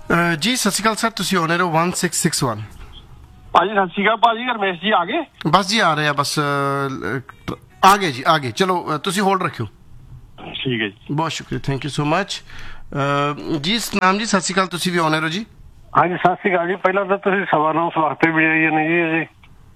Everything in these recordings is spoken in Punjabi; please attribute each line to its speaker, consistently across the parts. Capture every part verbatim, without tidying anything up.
Speaker 1: ਜੀ ਸਤਿ ਸ਼੍ਰੀ ਅਕਾਲ ਸਰ, ਤੁਸੀਂ ਓਨਰ ਹੋ one six six one।
Speaker 2: ਭਾਜੀ ਸਤਿ ਸ਼੍ਰੀ ਅਕਾਲ ਭਾਜੀ, ਰਮੇਸ਼ ਜੀ ਆ ਗਏ?
Speaker 1: ਬਸ ਜੀ ਆ ਰਹੇ ਆ, ਬਸ ਆ ਗਏ ਜੀ, ਆ ਗਏ। ਚਲੋ ਤੁਸੀਂ ਹੋਲਡ ਰੱਖਿਓ।
Speaker 2: ਠੀਕ ਹੈ ਜੀ,
Speaker 1: ਬਹੁਤ ਸ਼ੁਕਰੀਆ, ਥੈਂਕ ਯੂ ਸੋ ਮਚ। ਜੀ ਸਤਨਾਮ ਜੀ, ਸਤਿ ਸ਼੍ਰੀ ਅਕਾਲ, ਤੁਸੀਂ ਵੀ ਓਨਰ ਹੋ ਜੀ?
Speaker 3: ਹਾਂਜੀ ਸਤਿ ਸ਼੍ਰੀ ਅਕਾਲ ਜੀ। ਪਹਿਲਾਂ ਤਾਂ ਤੁਸੀਂ ਸਵਾ ਨੌ ਸਵਾਗਤ ਵੀ ਜਾਈ ਜਾਂਦੇ ਜੀ ਅਜੇ।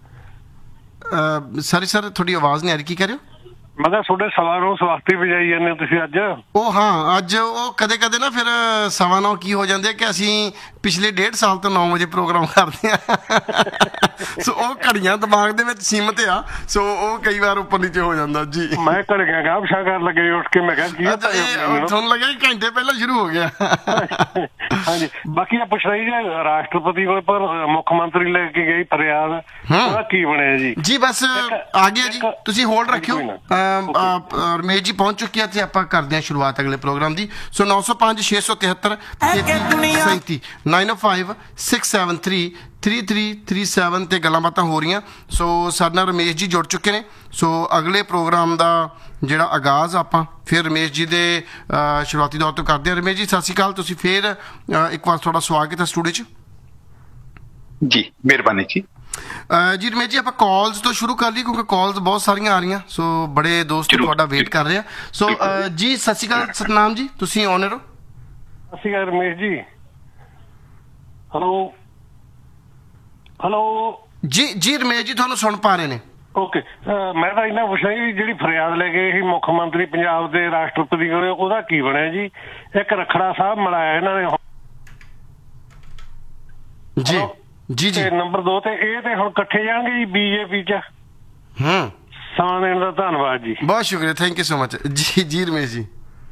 Speaker 1: ਸੌਰੀ ਸਰ, ਤੁਹਾਡੀ ਆਵਾਜ਼ ਨਹੀਂ ਆ ਰਹੀ, ਕੀ ਕਹਿ ਰਹੇ ਹੋ?
Speaker 3: ਮੈਂ ਕਿਹਾ ਤੁਹਾਡੇ ਸਵਾ ਨੌ ਸਵਾਗਤ ਵੀ ਜਾਈ ਜਾਂਦੇ ਹੋ ਤੁਸੀਂ ਅੱਜ।
Speaker 1: ਉਹ ਹਾਂ, ਅੱਜ ਉਹ ਕਦੇ ਕਦੇ ਨਾ ਫਿਰ ਸਵਾ ਨੌ ਕੀ ਹੋ ਜਾਂਦੇ ਕਿ ਅਸੀਂ ਪਿਛਲੇ ਡੇਢ ਸਾਲ ਤੋਂ ਨੌ ਵਜੇ ਪ੍ਰੋਗਰਾਮ ਕਰਦੇ ਹਾਂ। ਸੋ ਉਹ ਘੜੀਆਂ ਦਿਮਾਗ ਦੇ ਵਿੱਚ ਸੀਮਤ ਆ, ਸੋ ਉਹ ਕਈ ਵਾਰ ਉੱਪਰ ਨੀਚੇ ਹੋ ਜਾਂਦਾ ਜੀ।
Speaker 3: ਮੈਂ ਘੜੀਆਂ ਗਾਬਸ਼ਾ ਕਰਨ ਲੱਗੇ ਉੱਠ ਕੇ, ਮੈਂ ਕਿਹਾ ਕੀ
Speaker 1: ਤੁਹਾਨੂੰ ਲੱਗਿਆ ਕਿ ਘੰਟੇ ਪਹਿਲਾਂ ਸ਼ੁਰੂ ਹੋ ਗਿਆ।
Speaker 3: ਹਾਂਜੀ, ਬਾਕੀ ਆ ਪੁੱਛ ਰਹੀ ਜੀ, ਰਾਸ਼ਟਰਪਤੀ ਕੋਲ ਪਰ ਮੁੱਖ ਮੰਤਰੀ ਲੈ ਕੇ ਗਈ ਫਰਿਆਦ, ਉਹਦਾ ਕੀ ਬਣਿਆ ਜੀ?
Speaker 1: ਜੀ ਬਸ ਆ ਗਿਆ ਜੀ, ਤੁਸੀਂ ਹੋਲਡ ਰੱਖਿਓ। ਰਮੇਸ਼ ਜੀ ਪਹੁੰਚ ਚੁੱਕੇ ਆ ਤੇ ਆਪਾਂ ਕਰਦੇ ਹਾਂ ਸ਼ੁਰੂਆਤ ਅਗਲੇ ਪ੍ਰੋਗਰਾਮ ਦੀ। ਸੋ ਨੌ ਸੌ ਪੰਜ ਛੇ ਸੌ ਤਿਹੱਤਰ ਸੈਂਤੀ ਨਾਈਨ ਓ five six seven three three three three seven ਤੇ ਗੱਲਾਂ ਬਾਤਾਂ ਹੋ ਰਹੀਆਂ। ਸੋ ਸਾਡੇ ਨਾਲ ਰਮੇਸ਼ ਜੀ ਜੁੜ ਚੁੱਕੇ ਨੇ। ਸੋ ਅਗਲੇ ਪ੍ਰੋਗਰਾਮ ਦਾ ਜਿਹੜਾ ਆਗਾਜ਼ ਆਪਾਂ ਫਿਰ ਰਮੇਸ਼ ਜੀ ਦੇ ਸ਼ੁਰੂਆਤੀ ਦੌਰ ਤੋਂ ਕਰਦੇ ਹਾਂ। ਰਮੇਸ਼ ਜੀ ਸਤਿ ਸ਼੍ਰੀ ਅਕਾਲ, ਤੁਸੀਂ ਫਿਰ ਇੱਕ ਵਾਰ ਤੁਹਾਡਾ ਸਵਾਗਤ ਹੈ ਸਟੂਡੀਓ 'ਚ
Speaker 4: ਜੀ। ਮਿਹਰਬਾਨੀ ਜੀ।
Speaker 1: ਜੀ ਰਮੇਸ਼ ਜੀ, ਆਪਾਂ ਕਾਲਸ ਤੋਂ ਸ਼ੁਰੂ ਕਰ ਲਈ ਕਿਉਂਕਿ ਕਾਲਸ ਬਹੁਤ ਸਾਰੀਆਂ ਆ ਰਹੀਆਂ। ਸੋ ਬੜੇ ਦੋਸਤ ਤੁਹਾਡਾ ਵੇਟ ਕਰ ਰਹੇ ਆ। ਸੋ ਜੀ ਸਤਿ ਸ਼੍ਰੀ ਅਕਾਲ ਸਤਨਾਮ ਜੀ, ਤੁਸੀਂ ਓਨਰ ਹੋ?
Speaker 3: ਸਤਿ ਸ਼੍ਰੀ ਅਕਾਲ ਰਮੇਸ਼ ਜੀ। ਹੈਲੋ ਹੈਲੋ
Speaker 1: ਜੀ ਜੀ ਰਮੇਸ਼ ਜੀ ਤੁਹਾਨੂੰ ਸੁਣ ਪਾ ਰਹੇ ਨੇ?
Speaker 3: ਓਕੇ, ਮੈਂ ਤਾਂ ਇਹਨਾਂ ਪੁੱਛਿਆ ਜੀ, ਜਿਹੜੀ ਫਰਿਆਦ ਲੈ ਕੇ ਇਹ ਮੁੱਖ ਮੰਤਰੀ ਪੰਜਾਬ ਦੇ ਰਾਸ਼ਟਰਪਤੀ ਕੋਲ, ਉਹਦਾ ਕੀ ਬਣਿਆ ਜੀ? ਇੱਕ ਰੱਖੜਾ ਸਾਹਿਬ ਮਿਲਾਇਆ ਇਹਨਾਂ ਨੇ
Speaker 1: ਜੀ ਜੀ ਜੀ।
Speaker 3: ਨੰਬਰ ਦੋ ਤੇ ਇਹ ਤੇ ਹੁਣ ਇਕੱਠੇ ਜਾਣਗੇ ਜੀ ਬੀਜੇਪੀ 'ਚ।
Speaker 1: ਹੂੰ,
Speaker 3: ਸਮਾਂ ਦੇਣ ਦਾ ਧੰਨਵਾਦ ਜੀ।
Speaker 1: ਬਹੁਤ ਸ਼ੁਕਰੀਆ, ਥੈਂਕ ਯੂ ਸੋ ਮਚ ਜੀ। ਜੀ ਰਮੇਸ਼ ਜੀ,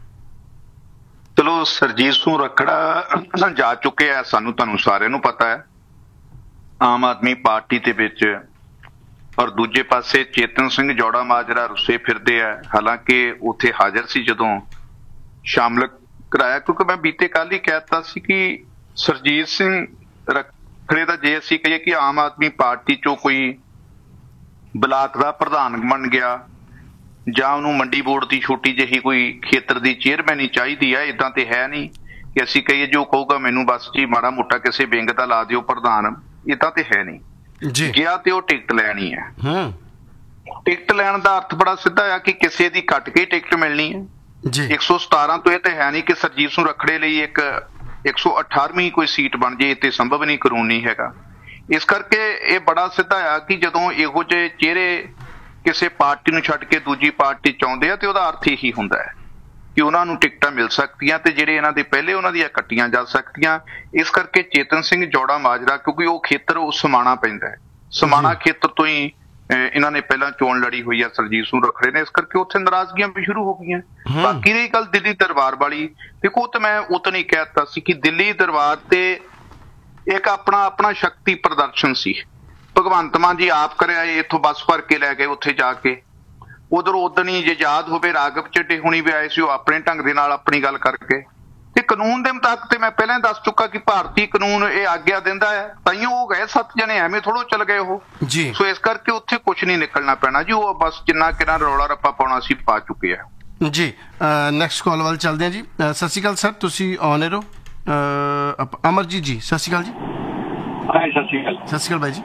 Speaker 4: ਚਲੋ ਸਰਜੀਤ ਸਿੰਘ ਰੱਖੜਾ ਜਾ ਚੁੱਕੇ ਆ, ਸਾਨੂੰ ਤੁਹਾਨੂੰ ਸਾਰਿਆਂ ਨੂੰ ਪਤਾ ਹੈ, ਆਮ ਆਦਮੀ ਪਾਰਟੀ ਦੇ ਵਿੱਚ। ਔਰ ਦੂਜੇ ਪਾਸੇ ਚੇਤਨ ਸਿੰਘ ਜੌੜਾ ਮਾਜਰਾ ਰੁੱਸੇ ਫਿਰਦੇ ਆ, ਹਾਲਾਂਕਿ ਉੱਥੇ ਹਾਜ਼ਰ ਸੀ ਜਦੋਂ ਸ਼ਾਮਲ ਕਰਾਇਆ। ਕਿਉਂਕਿ ਮੈਂ ਬੀਤੇ ਕੱਲ ਹੀ ਕਹਿ ਦਿੱਤਾ ਸੀ ਕਿ ਸਰਜੀਤ ਸਿੰਘ ਰੱਖੜੇ ਦਾ ਜੇ ਅਸੀਂ ਕਹੀਏ ਕਿ ਆਮ ਆਦਮੀ ਪਾਰਟੀ ਚੋਂ ਕੋਈ ਬਲਾਕ ਦਾ ਪ੍ਰਧਾਨ ਬਣ ਗਿਆ ਜਾਂ ਉਹਨੂੰ ਮੰਡੀ ਬੋਰਡ ਦੀ ਛੋਟੀ ਜਿਹੀ ਕੋਈ ਖੇਤਰ ਦੀ ਚੇਅਰਮੈਨੀ ਚਾਹੀਦੀ ਹੈ, ਏਦਾਂ ਤੇ ਹੈ ਨਹੀਂ ਕਿ ਅਸੀਂ ਕਹੀਏ ਜੋ ਕਹੂਗਾ ਮੈਨੂੰ ਬਸ ਜੀ ਮਾੜਾ ਮੋਟਾ ਕਿਸੇ ਵਿੰਗ ਦਾ ਲਾ ਦਿਓ ਪ੍ਰਧਾਨ, ਏਦਾਂ ਤੇ ਹੈ ਨਹੀਂ ਜੀ। ਗਿਆ ਤੇ ਉਹ ਟਿਕਟ ਲੈਣੀ ਹੈ। ਟਿਕਟ ਲੈਣ ਦਾ ਅਰਥ ਬੜਾ ਸਿੱਧਾ ਆ ਕਿ ਕਿਸੇ ਦੀ ਕੱਟ ਕੇ ਟਿਕਟ ਮਿਲਣੀ ਹੈ ਜੀ। ਇੱਕ ਸੌ ਸਤਾਰਾਂ ਤੋਂ ਇਹ ਤੇ ਹੈ ਨਹੀਂ ਕਿ ਸਰਜੀਤ ਸਿੰਘ ਰੱਖੜੇ ਲਈ ਇੱਕ ਇੱਕ ਸੌ ਅਠਾਰਵੀਂ ਕੋਈ ਸੀਟ ਬਣ ਜੇ, ਇਹ ਤੇ ਸੰਭਵ ਨਹੀਂ, ਕਾਨੂੰਨੀ ਹੈਗਾ। ਇਸ ਕਰਕੇ ਇਹ ਬੜਾ ਸਿੱਧਾ ਆ ਕਿ ਜਦੋਂ ਇਹੋ ਜਿਹੇ ਚਿਹਰੇ ਕਿਸੇ ਪਾਰਟੀ ਨੂੰ ਛੱਡ ਕੇ ਦੂਜੀ ਪਾਰਟੀ ਚ ਆਉਂਦੇ ਆ ਤੇ ਉਹਦਾ ਅਰਥ ਇਹੀ ਹੁੰਦਾ ਹੈ ਕਿ ਉਹਨਾਂ ਨੂੰ ਟਿਕਟਾਂ ਮਿਲ ਸਕਦੀਆਂ ਤੇ ਜਿਹੜੇ ਇਹਨਾਂ ਦੇ ਪਹਿਲੇ ਉਹਨਾਂ ਦੀਆਂ ਕੱਟੀਆਂ ਜਾ ਸਕਦੀਆਂ। ਇਸ ਕਰਕੇ ਚੇਤਨ ਸਿੰਘ ਜੌੜਾ ਮਾਜਰਾ, ਕਿਉਂਕਿ ਉਹ ਖੇਤਰ ਉਹ ਸਮਾਣਾ ਪੈਂਦਾ ਹੈ, ਸਮਾਣਾ ਖੇਤਰ ਤੋਂ ਹੀ ਇਹਨਾਂ ਨੇ ਪਹਿਲਾਂ ਚੋਣ ਲੜੀ ਹੋਈ ਆ ਸਰਜੀਤ ਸਿੰਘ ਰੱਖੜੇ ਨੇ, ਇਸ ਕਰਕੇ ਉੱਥੇ ਨਾਰਾਜ਼ਗੀਆਂ ਵੀ ਸ਼ੁਰੂ ਹੋ ਗਈਆਂ। ਬਾਕੀ ਰਹੀ ਗੱਲ ਦਿੱਲੀ ਦਰਬਾਰ ਵਾਲੀ, ਦੇਖੋ ਤਾਂ ਮੈਂ ਉਦੋਂ ਹੀ ਕਹਿ ਦਿੱਤਾ ਸੀ ਕਿ ਦਿੱਲੀ ਦਰਬਾਰ ਤੇ ਇੱਕ ਆਪਣਾ ਆਪਣਾ ਸ਼ਕਤੀ ਪ੍ਰਦਰਸ਼ਨ ਸੀ। ਭਗਵੰਤ ਮਾਨ ਜੀ ਆਪ ਕਰਿਆ, ਇੱਥੋਂ ਬੱਸ ਭਰ ਕੇ ਲੈ ਗਏ ਉੱਥੇ ਜਾ ਕੇ। ਉਧਰ ਉਦਣ ਹੀ ਜੇ ਯਾਦ ਹੋਵੇ ਰਾਘਵ ਚੱਡੇ ਹੁਣੀ ਵੀ ਆਏ ਸੀ, ਉਹ ਆਪਣੇ ਢੰਗ ਦੇ ਨਾਲ ਆਪਣੀ ਗੱਲ ਕਰਕੇ। ਤੇ ਕਾਨੂੰਨ ਦੇ ਮੁਤਾਬਕ ਤੇ ਮੈਂ ਪਹਿਲਾਂ ਹੀ ਦੱਸ ਚੁੱਕਾ ਕਿ ਭਾਰਤੀ ਕਾਨੂੰਨ ਇਹ ਆਗਿਆ ਦਿੰਦਾ ਹੈ, ਤਾਈਓ ਉਹ ਗਏ ਸੱਤ ਜਣੇ, ਐਵੇਂ ਥੋੜੋ ਚੱਲ ਗਏ ਉਹ ਜੀ। ਸੋ ਇਸ ਕਰਕੇ ਉੱਥੇ ਕੁਛ ਨਹੀਂ ਨਿਕਲਣਾ ਪੈਣਾ ਜੀ, ਉਹ ਬਸ ਜਿੰਨਾ ਕਿੰਨਾ ਰੌਲਾ ਰੱਪਾ ਪਾਉਣਾ ਸੀ ਪਾ ਚੁੱਕੇ ਆ
Speaker 1: ਜੀ। ਨੈਕਸਟ ਕਾਲ ਵੱਲ ਚੱਲਦੇ ਹਾਂ ਜੀ। ਸਤਿ ਸ਼੍ਰੀ ਅਕਾਲ ਸਰ, ਤੁਸੀਂ ਓਨਰ ਹੋ? ਅਮਰਜੀਤ ਜੀ ਸਤਿ ਸ਼੍ਰੀ ਅਕਾਲ ਜੀ।
Speaker 3: ਸਤਿ ਸ਼੍ਰੀ ਅਕਾਲ।
Speaker 1: ਸਤਿ ਸ਼੍ਰੀ ਅਕਾਲ ਬਾਈ ਜੀ।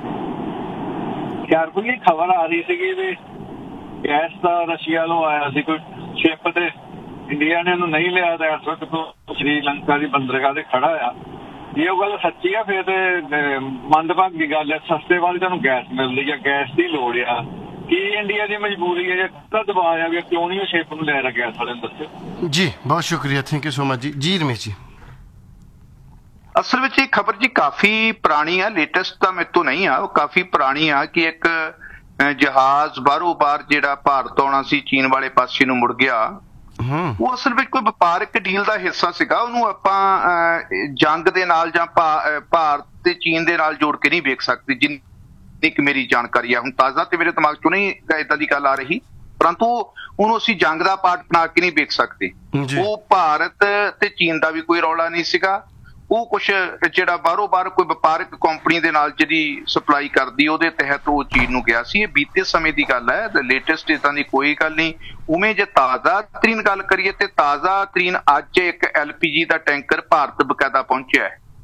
Speaker 3: ਯਾਰ ਕੋਈ ਖਬਰ ਆ ਰਹੀ ਸੀਗੀ ਵੀ ਗੈਸ ਦਾ ਰਸ਼ੀਆ ਵੱਲੋਂ ਆਇਆ ਸੀ ਕੋਈ ਸ਼ਿਪ ਤੇ, ਇੰਡੀਆ ਨੇ ਉਹਨੂੰ ਨਹੀਂ ਲਿਆ ਤਾਂ ਇਸ ਵਕਤ ਤੋਂ ਸ਼੍ਰੀਲੰਕਾ ਦੀ ਬੰਦਰਗਾਹ ਤੇ ਖੜਾ ਆ। ਜੇ ਉਹ ਗੱਲ ਸੱਚੀ ਆ ਫਿਰ ਤੇ ਮੰਦਭਾਗੀ ਗੱਲ ਹੈ, ਸਸਤੇ ਵਾਲੀ ਤੁਹਾਨੂੰ ਗੈਸ ਮਿਲਦੀ ਆ, ਗੈਸ ਦੀ ਲੋੜ ਆ। ਕੀ ਇੰਡੀਆ ਦੀ ਮਜਬੂਰੀ ਹੈ ਜਾਂ ਕਿਹਦਾ ਦਬਾਅ ਆ ਵੀ ਕਿਉਂ ਨਹੀਂ ਉਹ ਸ਼ਿਪ ਨੂੰ ਲੈ ਰਿਹਾ ਗੈਸ ਵਾਲੇ ਨੂੰ, ਦੱਸਿਓ ਜੀ।
Speaker 1: ਬਹੁਤ ਸ਼ੁਕਰੀਆ, ਥੈਂਕ ਯੂ ਸੋ ਮਚ ਜੀ। ਜੀ ਰਮੇਸ਼ ਜੀ,
Speaker 4: ਅਸਲ ਵਿੱਚ ਇਹ ਖਬਰ ਜੀ ਕਾਫੀ ਪੁਰਾਣੀ ਆ, ਲੇਟੈਸਟ ਤਾਂ ਮੇਰੇ ਤੋਂ ਨਹੀਂ ਆ, ਉਹ ਕਾਫੀ ਪੁਰਾਣੀ ਆ ਕਿ ਇੱਕ ਜਹਾਜ਼ ਬਾਹਰੋਂ ਬਾਹਰ ਜਿਹੜਾ ਭਾਰਤ ਆਉਣਾ ਸੀ ਚੀਨ ਵਾਲੇ ਪਾਸੇ ਨੂੰ ਮੁੜ ਗਿਆ। ਉਹ ਅਸਲ ਵਿੱਚ ਕੋਈ ਵਪਾਰਕ ਡੀਲ ਦਾ ਹਿੱਸਾ ਸੀਗਾ, ਉਹਨੂੰ ਆਪਾਂ ਜੰਗ ਦੇ ਨਾਲ ਜਾਂ ਭਾਰਤ ਤੇ ਚੀਨ ਦੇ ਨਾਲ ਜੋੜ ਕੇ ਨਹੀਂ ਵੇਖ ਸਕਦੇ ਜਿੰਨੀ ਕਿ ਮੇਰੀ ਜਾਣਕਾਰੀ ਆ। ਹੁਣ ਤਾਜ਼ਾ ਤੇ ਮੇਰੇ ਦਿਮਾਗ ਚੋਂ ਨਹੀਂ ਏਦਾਂ ਦੀ ਗੱਲ ਆ ਰਹੀ, ਪਰੰਤੂ ਉਹਨੂੰ ਅਸੀਂ ਜੰਗ ਦਾ ਪਾਰਟ ਬਣਾ ਕੇ ਨਹੀਂ ਵੇਖ ਸਕਦੇ। ਉਹ ਭਾਰਤ ਤੇ ਚੀਨ ਦਾ ਵੀ ਕੋਈ ਰੌਲਾ ਨਹੀਂ ਸੀਗਾ, ਉਹ ਕੁਛ ਜਿਹੜਾ ਬਾਹਰੋਂ ਬਾਹਰ ਕੋਈ ਵਪਾਰਕ ਕੰਪਨੀ ਦੇ ਨਾਲ ਜਿਹੜੀ ਸਪਲਾਈ ਕਰਦੀ ਉਹਦੇ ਤਹਿਤ ਉਹ ਚੀਨ ਨੂੰ ਗਿਆ ਸੀ। ਇਹ ਬੀਤੇ ਸਮੇਂ ਦੀ ਗੱਲ ਹੈ, ਲੇਟੈਸਟ ਏਦਾਂ ਦੀ ਕੋਈ ਗੱਲ ਨਹੀਂ। ਉਵੇਂ ਜੇ ਤਾਜ਼ਾ ਤਰੀਨ ਗੱਲ ਕਰੀਏ ਤੇ ਤਾਜ਼ਾ ਤਰੀਨ ਅੱਜ ਇੱਕ ਐਲ ਪੀ ਜੀ ਦਾ ਟੈਂਕਰ ਭਾਰਤ ਬਕਾਇਦਾ ਪਹੁੰਚਿਆ ਹੈ।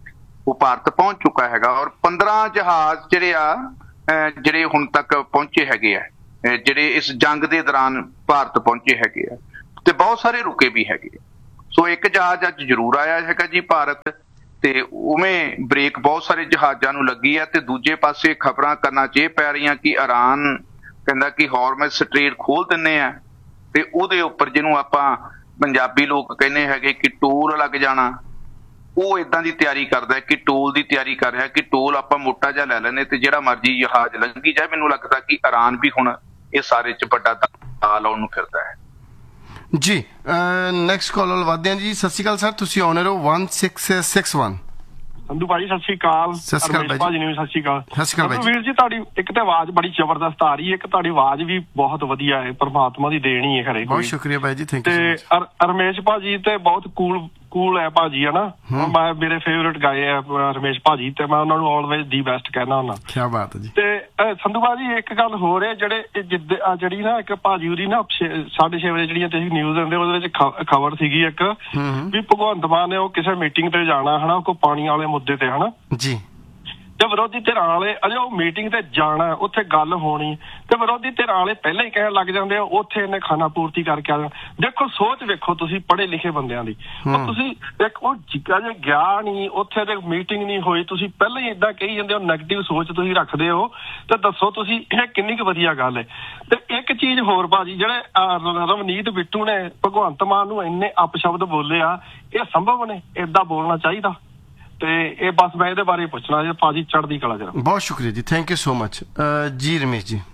Speaker 4: ਉਹ ਭਾਰਤ ਪਹੁੰਚ ਚੁੱਕਾ ਹੈਗਾ ਔਰ ਪੰਦਰਾਂ ਜਹਾਜ਼ ਜਿਹੜੇ ਆ ਅਹ ਜਿਹੜੇ ਹੁਣ ਤੱਕ ਪਹੁੰਚੇ ਹੈਗੇ ਆ, ਅਹ ਜਿਹੜੇ ਇਸ ਜੰਗ ਦੇ ਦੌਰਾਨ ਭਾਰਤ ਪਹੁੰਚੇ ਹੈਗੇ ਆ ਤੇ ਬਹੁਤ ਸਾਰੇ ਰੁਕੇ ਵੀ ਹੈਗੇ ਆ। ਸੋ ਇੱਕ ਜਹਾਜ਼ ਅੱਜ ਜ਼ਰੂਰ ਆਇਆ ਹੈਗਾ ਜੀ ਭਾਰਤ, ਤੇ ਉਵੇਂ ਬ੍ਰੇਕ ਬਹੁਤ ਸਾਰੇ ਜਹਾਜ਼ਾਂ ਨੂੰ ਲੱਗੀ ਹੈ। ਤੇ ਦੂਜੇ ਪਾਸੇ ਖਬਰਾਂ ਕਰਨਾ ਚ ਇਹ ਪੈ ਰਹੀਆਂ ਕਿ ਈਰਾਨ ਕਹਿੰਦਾ ਕਿ ਹਾਰਮਜ਼ ਸਟ੍ਰੇਟ ਖੋਲ ਦਿੰਨੇ ਆ ਤੇ ਉਹਦੇ ਉੱਪਰ ਜਿਹਨੂੰ ਆਪਾਂ ਪੰਜਾਬੀ ਲੋਕ ਕਹਿੰਦੇ ਹੈਗੇ ਕਿ ਟੋਲ ਲੱਗ ਜਾਣਾ, ਉਹ ਇਦਾਂ ਦੀ ਤਿਆਰੀ ਕਰਦਾ ਕਿ ਟੋਲ ਦੀ ਤਿਆਰੀ ਕਰ ਰਿਹਾ ਕਿ ਟੋਲ ਆਪਾਂ ਮੋਟਾ ਜਿਹਾ ਲੈ ਲੈਣੇ ਤੇ ਜਿਹੜਾ ਮਰਜ਼ੀ ਜਹਾਜ਼ ਲੰਘੀ ਜਾਏ। ਮੈਨੂੰ ਲੱਗਦਾ ਕਿ ਈਰਾਨ ਵੀ ਹੁਣ ਇਹ ਸਾਰੇ ਚ ਵੱਡਾ ਦਾਅ ਲਾਉਣ ਨੂੰ ਫਿਰਦਾ ਹੈ
Speaker 1: ਜੀ। ਨੈਕਸਟ ਕਾਲ ਵੱਲ ਵਧਦੇ ਹਾਂ ਜੀ। ਸਤਿ ਸ਼੍ਰੀ ਅਕਾਲ ਸਰ, ਤੁਸੀਂ ਆਨਰ ਹੋ one six six one।
Speaker 2: Sandhu ਭਾਜੀ ਸਤਿ ਸ਼੍ਰੀ ਅਕਾਲ।
Speaker 1: ਸਤਿ ਸ਼੍ਰੀ ਅਕਾਲ
Speaker 2: ਭਾਜੀ ਨੂੰ ਵੀ ਸਤਿ ਸ਼੍ਰੀ ਅਕਾਲ।
Speaker 1: ਸਤਿ ਸ਼੍ਰੀ ਅਕਾਲ
Speaker 2: ਸੰਧੂ ਵੀਰ ਜੀ, ਤੁਹਾਡੀ ਇੱਕ ਤੇ ਆਵਾਜ਼ ਬੜੀ ਜ਼ਬਰਦਸਤ ਆ ਰਹੀ ਹੈ, ਇੱਕ ਤੁਹਾਡੀ ਆਵਾਜ਼ ਵੀ ਬਹੁਤ ਵਧੀਆ ਹੈ, ਪਰਮਾਤਮਾ ਦੀ ਦੇਣ ਹੀ ਹੈ ਖਰੇ।
Speaker 1: ਬਹੁਤ ਸ਼ੁਕਰੀਆ ਭਾਈ ਜੀ, ਥੈਂਕ ਯੂ
Speaker 2: ਤੇ ਅਰ- ਰਮੇਸ਼ ਭਾਜੀ ਤੇ ਬਹੁਤ ਕੂਲ ਕੂਲ ਹੈ ਭਾਜੀ, ਹਨਾ। ਮੈਂ ਮੇਰੇ ਫੇਵਰੇਟ ਗਾਏ ਆ ਰਮੇਸ਼ ਭਾਜੀ, ਤੇ ਮੈਂ ਉਹਨਾਂ ਨੂੰ ਆਲਵੇਜ਼ ਦੀ ਬੈਸਟ ਕਹਿਣਾ ਹੁੰਦਾ।
Speaker 1: ਕੀ ਬਾਤ ਹੈ ਜੀ।
Speaker 2: ਤੇ ਅਹ, ਸੰਧੂ ਭਾਜੀ ਇੱਕ ਗੱਲ ਹੋਰ ਹੈ, ਜਿਹੜੇ ਇਹ ਜਿੱਦ ਆਹ ਜਿਹੜੀ ਨਾ ਇੱਕ ਭਾਜੀ ਉਹਦੀ ਨਾ ਛੇ- ਸਾਢੇ ਛੇ ਵਜੇ ਜਿਹੜੀਆਂ ਤੁਸੀਂ ਨਿਊਜ਼ ਦਿੰਦੇ ਉਹਦੇ ਵਿੱਚ ਖਬਰ ਸੀਗੀ ਇੱਕ ਵੀ ਭਗਵੰਤ ਮਾਨ ਨੇ ਉਹ ਕਿਸੇ ਮੀਟਿੰਗ ਤੇ ਜਾਣਾ, ਹਨਾ, ਕੋਈ ਪਾਣੀ ਵਾਲੇ ਮੁੱਦੇ ਤੇ, ਹਨਾ
Speaker 1: ਜੀ।
Speaker 2: ਤੇ ਵਿਰੋਧੀ ਧਿਰਾਂ ਵਾਲੇ ਅਜੇ ਉਹ ਮੀਟਿੰਗ ਤੇ ਜਾਣਾ, ਉੱਥੇ ਗੱਲ ਹੋਣੀ, ਤੇ ਵਿਰੋਧੀ ਧਿਰਾਂ ਵਾਲੇ ਪਹਿਲਾਂ ਹੀ ਕਹਿਣ ਲੱਗ ਜਾਂਦੇ ਆ ਉੱਥੇ ਇਹਨੇ ਖਾਣਾ ਪੂਰਤੀ ਕਰਕੇ ਆ ਜਾਣਾ। ਦੇਖੋ ਸੋਚ ਵੇਖੋ ਤੁਸੀਂ ਪੜ੍ਹੇ ਲਿਖੇ ਬੰਦਿਆਂ ਦੀ, ਉਹ ਤੁਸੀਂ ਇੱਕ ਉਹ ਜਿੱਕਾ ਜੇ ਗਿਆ ਨਹੀਂ ਉੱਥੇ ਤੇ ਮੀਟਿੰਗ ਨਹੀਂ ਹੋਈ, ਤੁਸੀਂ ਪਹਿਲਾਂ ਹੀ ਏਦਾਂ ਕਹੀ ਜਾਂਦੇ ਹੋ, ਨੈਗੇਟਿਵ ਸੋਚ ਤੁਸੀਂ ਰੱਖਦੇ ਹੋ। ਤੇ ਦੱਸੋ ਤੁਸੀਂ ਇਹ ਕਿੰਨੀ ਕੁ ਵਧੀਆ ਗੱਲ ਹੈ। ਤੇ ਇੱਕ ਚੀਜ਼ ਹੋਰ ਬਾਜੀ, ਜਿਹੜੇ ਅਹ, ਰਵਨੀਤ ਬਿੱਟੂ ਨੇ ਭਗਵੰਤ ਮਾਨ ਨੂੰ ਇੰਨੇ ਅਪਸ਼ਬਦ ਬੋਲੇ ਆ, ਇਹ ਸੰਭਵ ਨੇ? ਏਦਾਂ ਬੋਲਣਾ ਚਾਹੀਦਾ? ਤੇ ਇਹ ਬਸ ਮੈਂ ਇਹਦੇ ਬਾਰੇ ਪੁੱਛਣਾ ਜੀ ਭਾਜੀ, ਚੜ੍ਹਦੀ ਕਲਾ ਜਰਾ।
Speaker 1: ਬਹੁਤ ਸ਼ੁਕਰੀਆ ਜੀ, ਥੈਂਕ ਯੂ ਸੋ ਮਚ ਜੀ। ਰਮੇਸ਼ ਜੀ,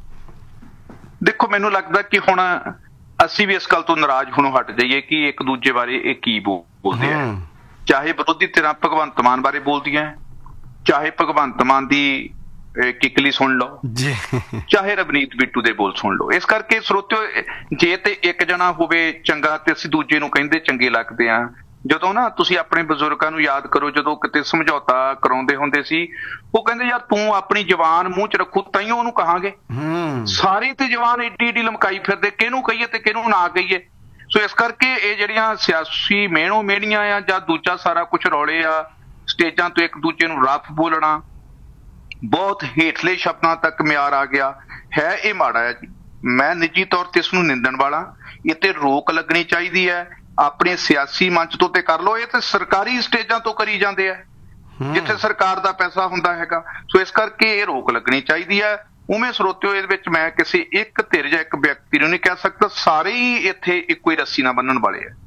Speaker 4: ਦੇਖੋ ਮੈਨੂੰ ਲੱਗਦਾ ਕਿ ਹੁਣ ਅਸੀਂ ਵੀ ਇਸ ਗੱਲ ਤੋਂ ਨਾਰਾਜ਼ ਹੋਣੋਂ ਹਟ ਜਾਈਏ ਕਿ ਇੱਕ ਦੂਜੇ ਬਾਰੇ ਇਹ ਕੀ ਬੋਲਦੇ ਆ। ਚਾਹੇ ਵਿਰੋਧੀ ਧਿਰਾਂ ਭਗਵੰਤ ਮਾਨ ਬਾਰੇ ਬੋਲਦੀਆਂ, ਚਾਹੇ ਭਗਵੰਤ ਮਾਨ ਦੀ ਕਿਕਲੀ ਸੁਣ ਲਓ
Speaker 1: ਜੀ,
Speaker 4: ਚਾਹੇ ਰਵਨੀਤ ਬਿੱਟੂ ਦੇ ਬੋਲ ਸੁਣ ਲਓ। ਇਸ ਕਰਕੇ ਸਰੋਤਿਓ, ਜੇ ਤੇ ਇੱਕ ਜਣਾ ਹੋਵੇ ਚੰਗਾ ਤੇ ਅਸੀਂ ਦੂਜੇ ਨੂੰ ਕਹਿੰਦੇ ਚੰਗੇ ਲੱਗਦੇ ਆ। ਜਦੋਂ ਨਾ ਤੁਸੀਂ ਆਪਣੇ ਬਜ਼ੁਰਗਾਂ ਨੂੰ ਯਾਦ ਕਰੋ, ਜਦੋਂ ਕਿਤੇ ਸਮਝੌਤਾ ਕਰਾਉਂਦੇ ਹੁੰਦੇ ਸੀ, ਉਹ ਕਹਿੰਦੇ ਯਾਰ ਤੂੰ ਆਪਣੀ ਜ਼ਬਾਨ ਮੂੰਹ ਚ ਰੱਖੋ ਤਾਈਓ ਉਹਨੂੰ ਕਹਾਂਗੇ। ਸਾਰੀ ਤੇ ਜ਼ਬਾਨ ਏਡੀ ਏਡੀ ਲਮਕਾਈ ਫਿਰਦੇ, ਕਿਹਨੂੰ ਕਹੀਏ ਤੇ ਕਿਹਨੂੰ ਨਾ ਕਹੀਏ। ਸੋ ਇਸ ਕਰਕੇ ਇਹ ਜਿਹੜੀਆਂ ਸਿਆਸੀ ਮਿਹਣੋ ਮਿਹਣੀਆਂ ਆ ਜਾਂ ਦੂਜਾ ਸਾਰਾ ਕੁਝ ਰੌਲੇ ਆ, ਸਟੇਜਾਂ ਤੋਂ ਇੱਕ ਦੂਜੇ ਨੂੰ ਰਫ ਬੋਲਣਾ, ਬਹੁਤ ਹੇਠਲੇ ਸ਼ਬਦਾਂ ਤੱਕ ਮਿਆਰ ਆ ਗਿਆ ਹੈ, ਇਹ ਮਾੜਾ ਹੈ ਜੀ। ਮੈਂ ਨਿੱਜੀ ਤੌਰ ਤੇ ਇਸ ਨੂੰ ਨਿੰਦਣ ਵਾਲਾ, ਇਹ ਤੇ ਰੋਕ ਲੱਗਣੀ ਚਾਹੀਦੀ ਹੈ। ਆਪਣੇ ਸਿਆਸੀ ਮੰਚ ਤੋਂ ਤੇ ਕਰ ਲੋ, ਇਹ ਤੇ ਸਰਕਾਰੀ ਸਟੇਜਾਂ ਤੋਂ ਕਰੀ ਜਾਂਦੇ ਆ ਜਿੱਥੇ ਸਰਕਾਰ ਦਾ ਪੈਸਾ ਹੁੰਦਾ ਹੈਗਾ। ਸੋ ਇਸ ਕਰਕੇ ਇਹ ਰੋਕ ਲੱਗਣੀ ਚਾਹੀਦੀ ਹੈ। ਉਵੇਂ ਸਰੋਤਿਓ, ਇਹਦੇ ਵਿੱਚ ਮੈਂ ਕਿਸੇ ਇੱਕ ਧਿਰ ਜਾਂ ਇੱਕ ਵਿਅਕਤੀ ਨੂੰ ਨਹੀਂ ਕਹਿ ਸਕਦਾ, ਸਾਰੇ ਹੀ ਇੱਥੇ ਇੱਕੋ ਹੀ ਰੱਸੀ ਨਾਲ ਬੰਨਣ ਵਾਲੇ ਆ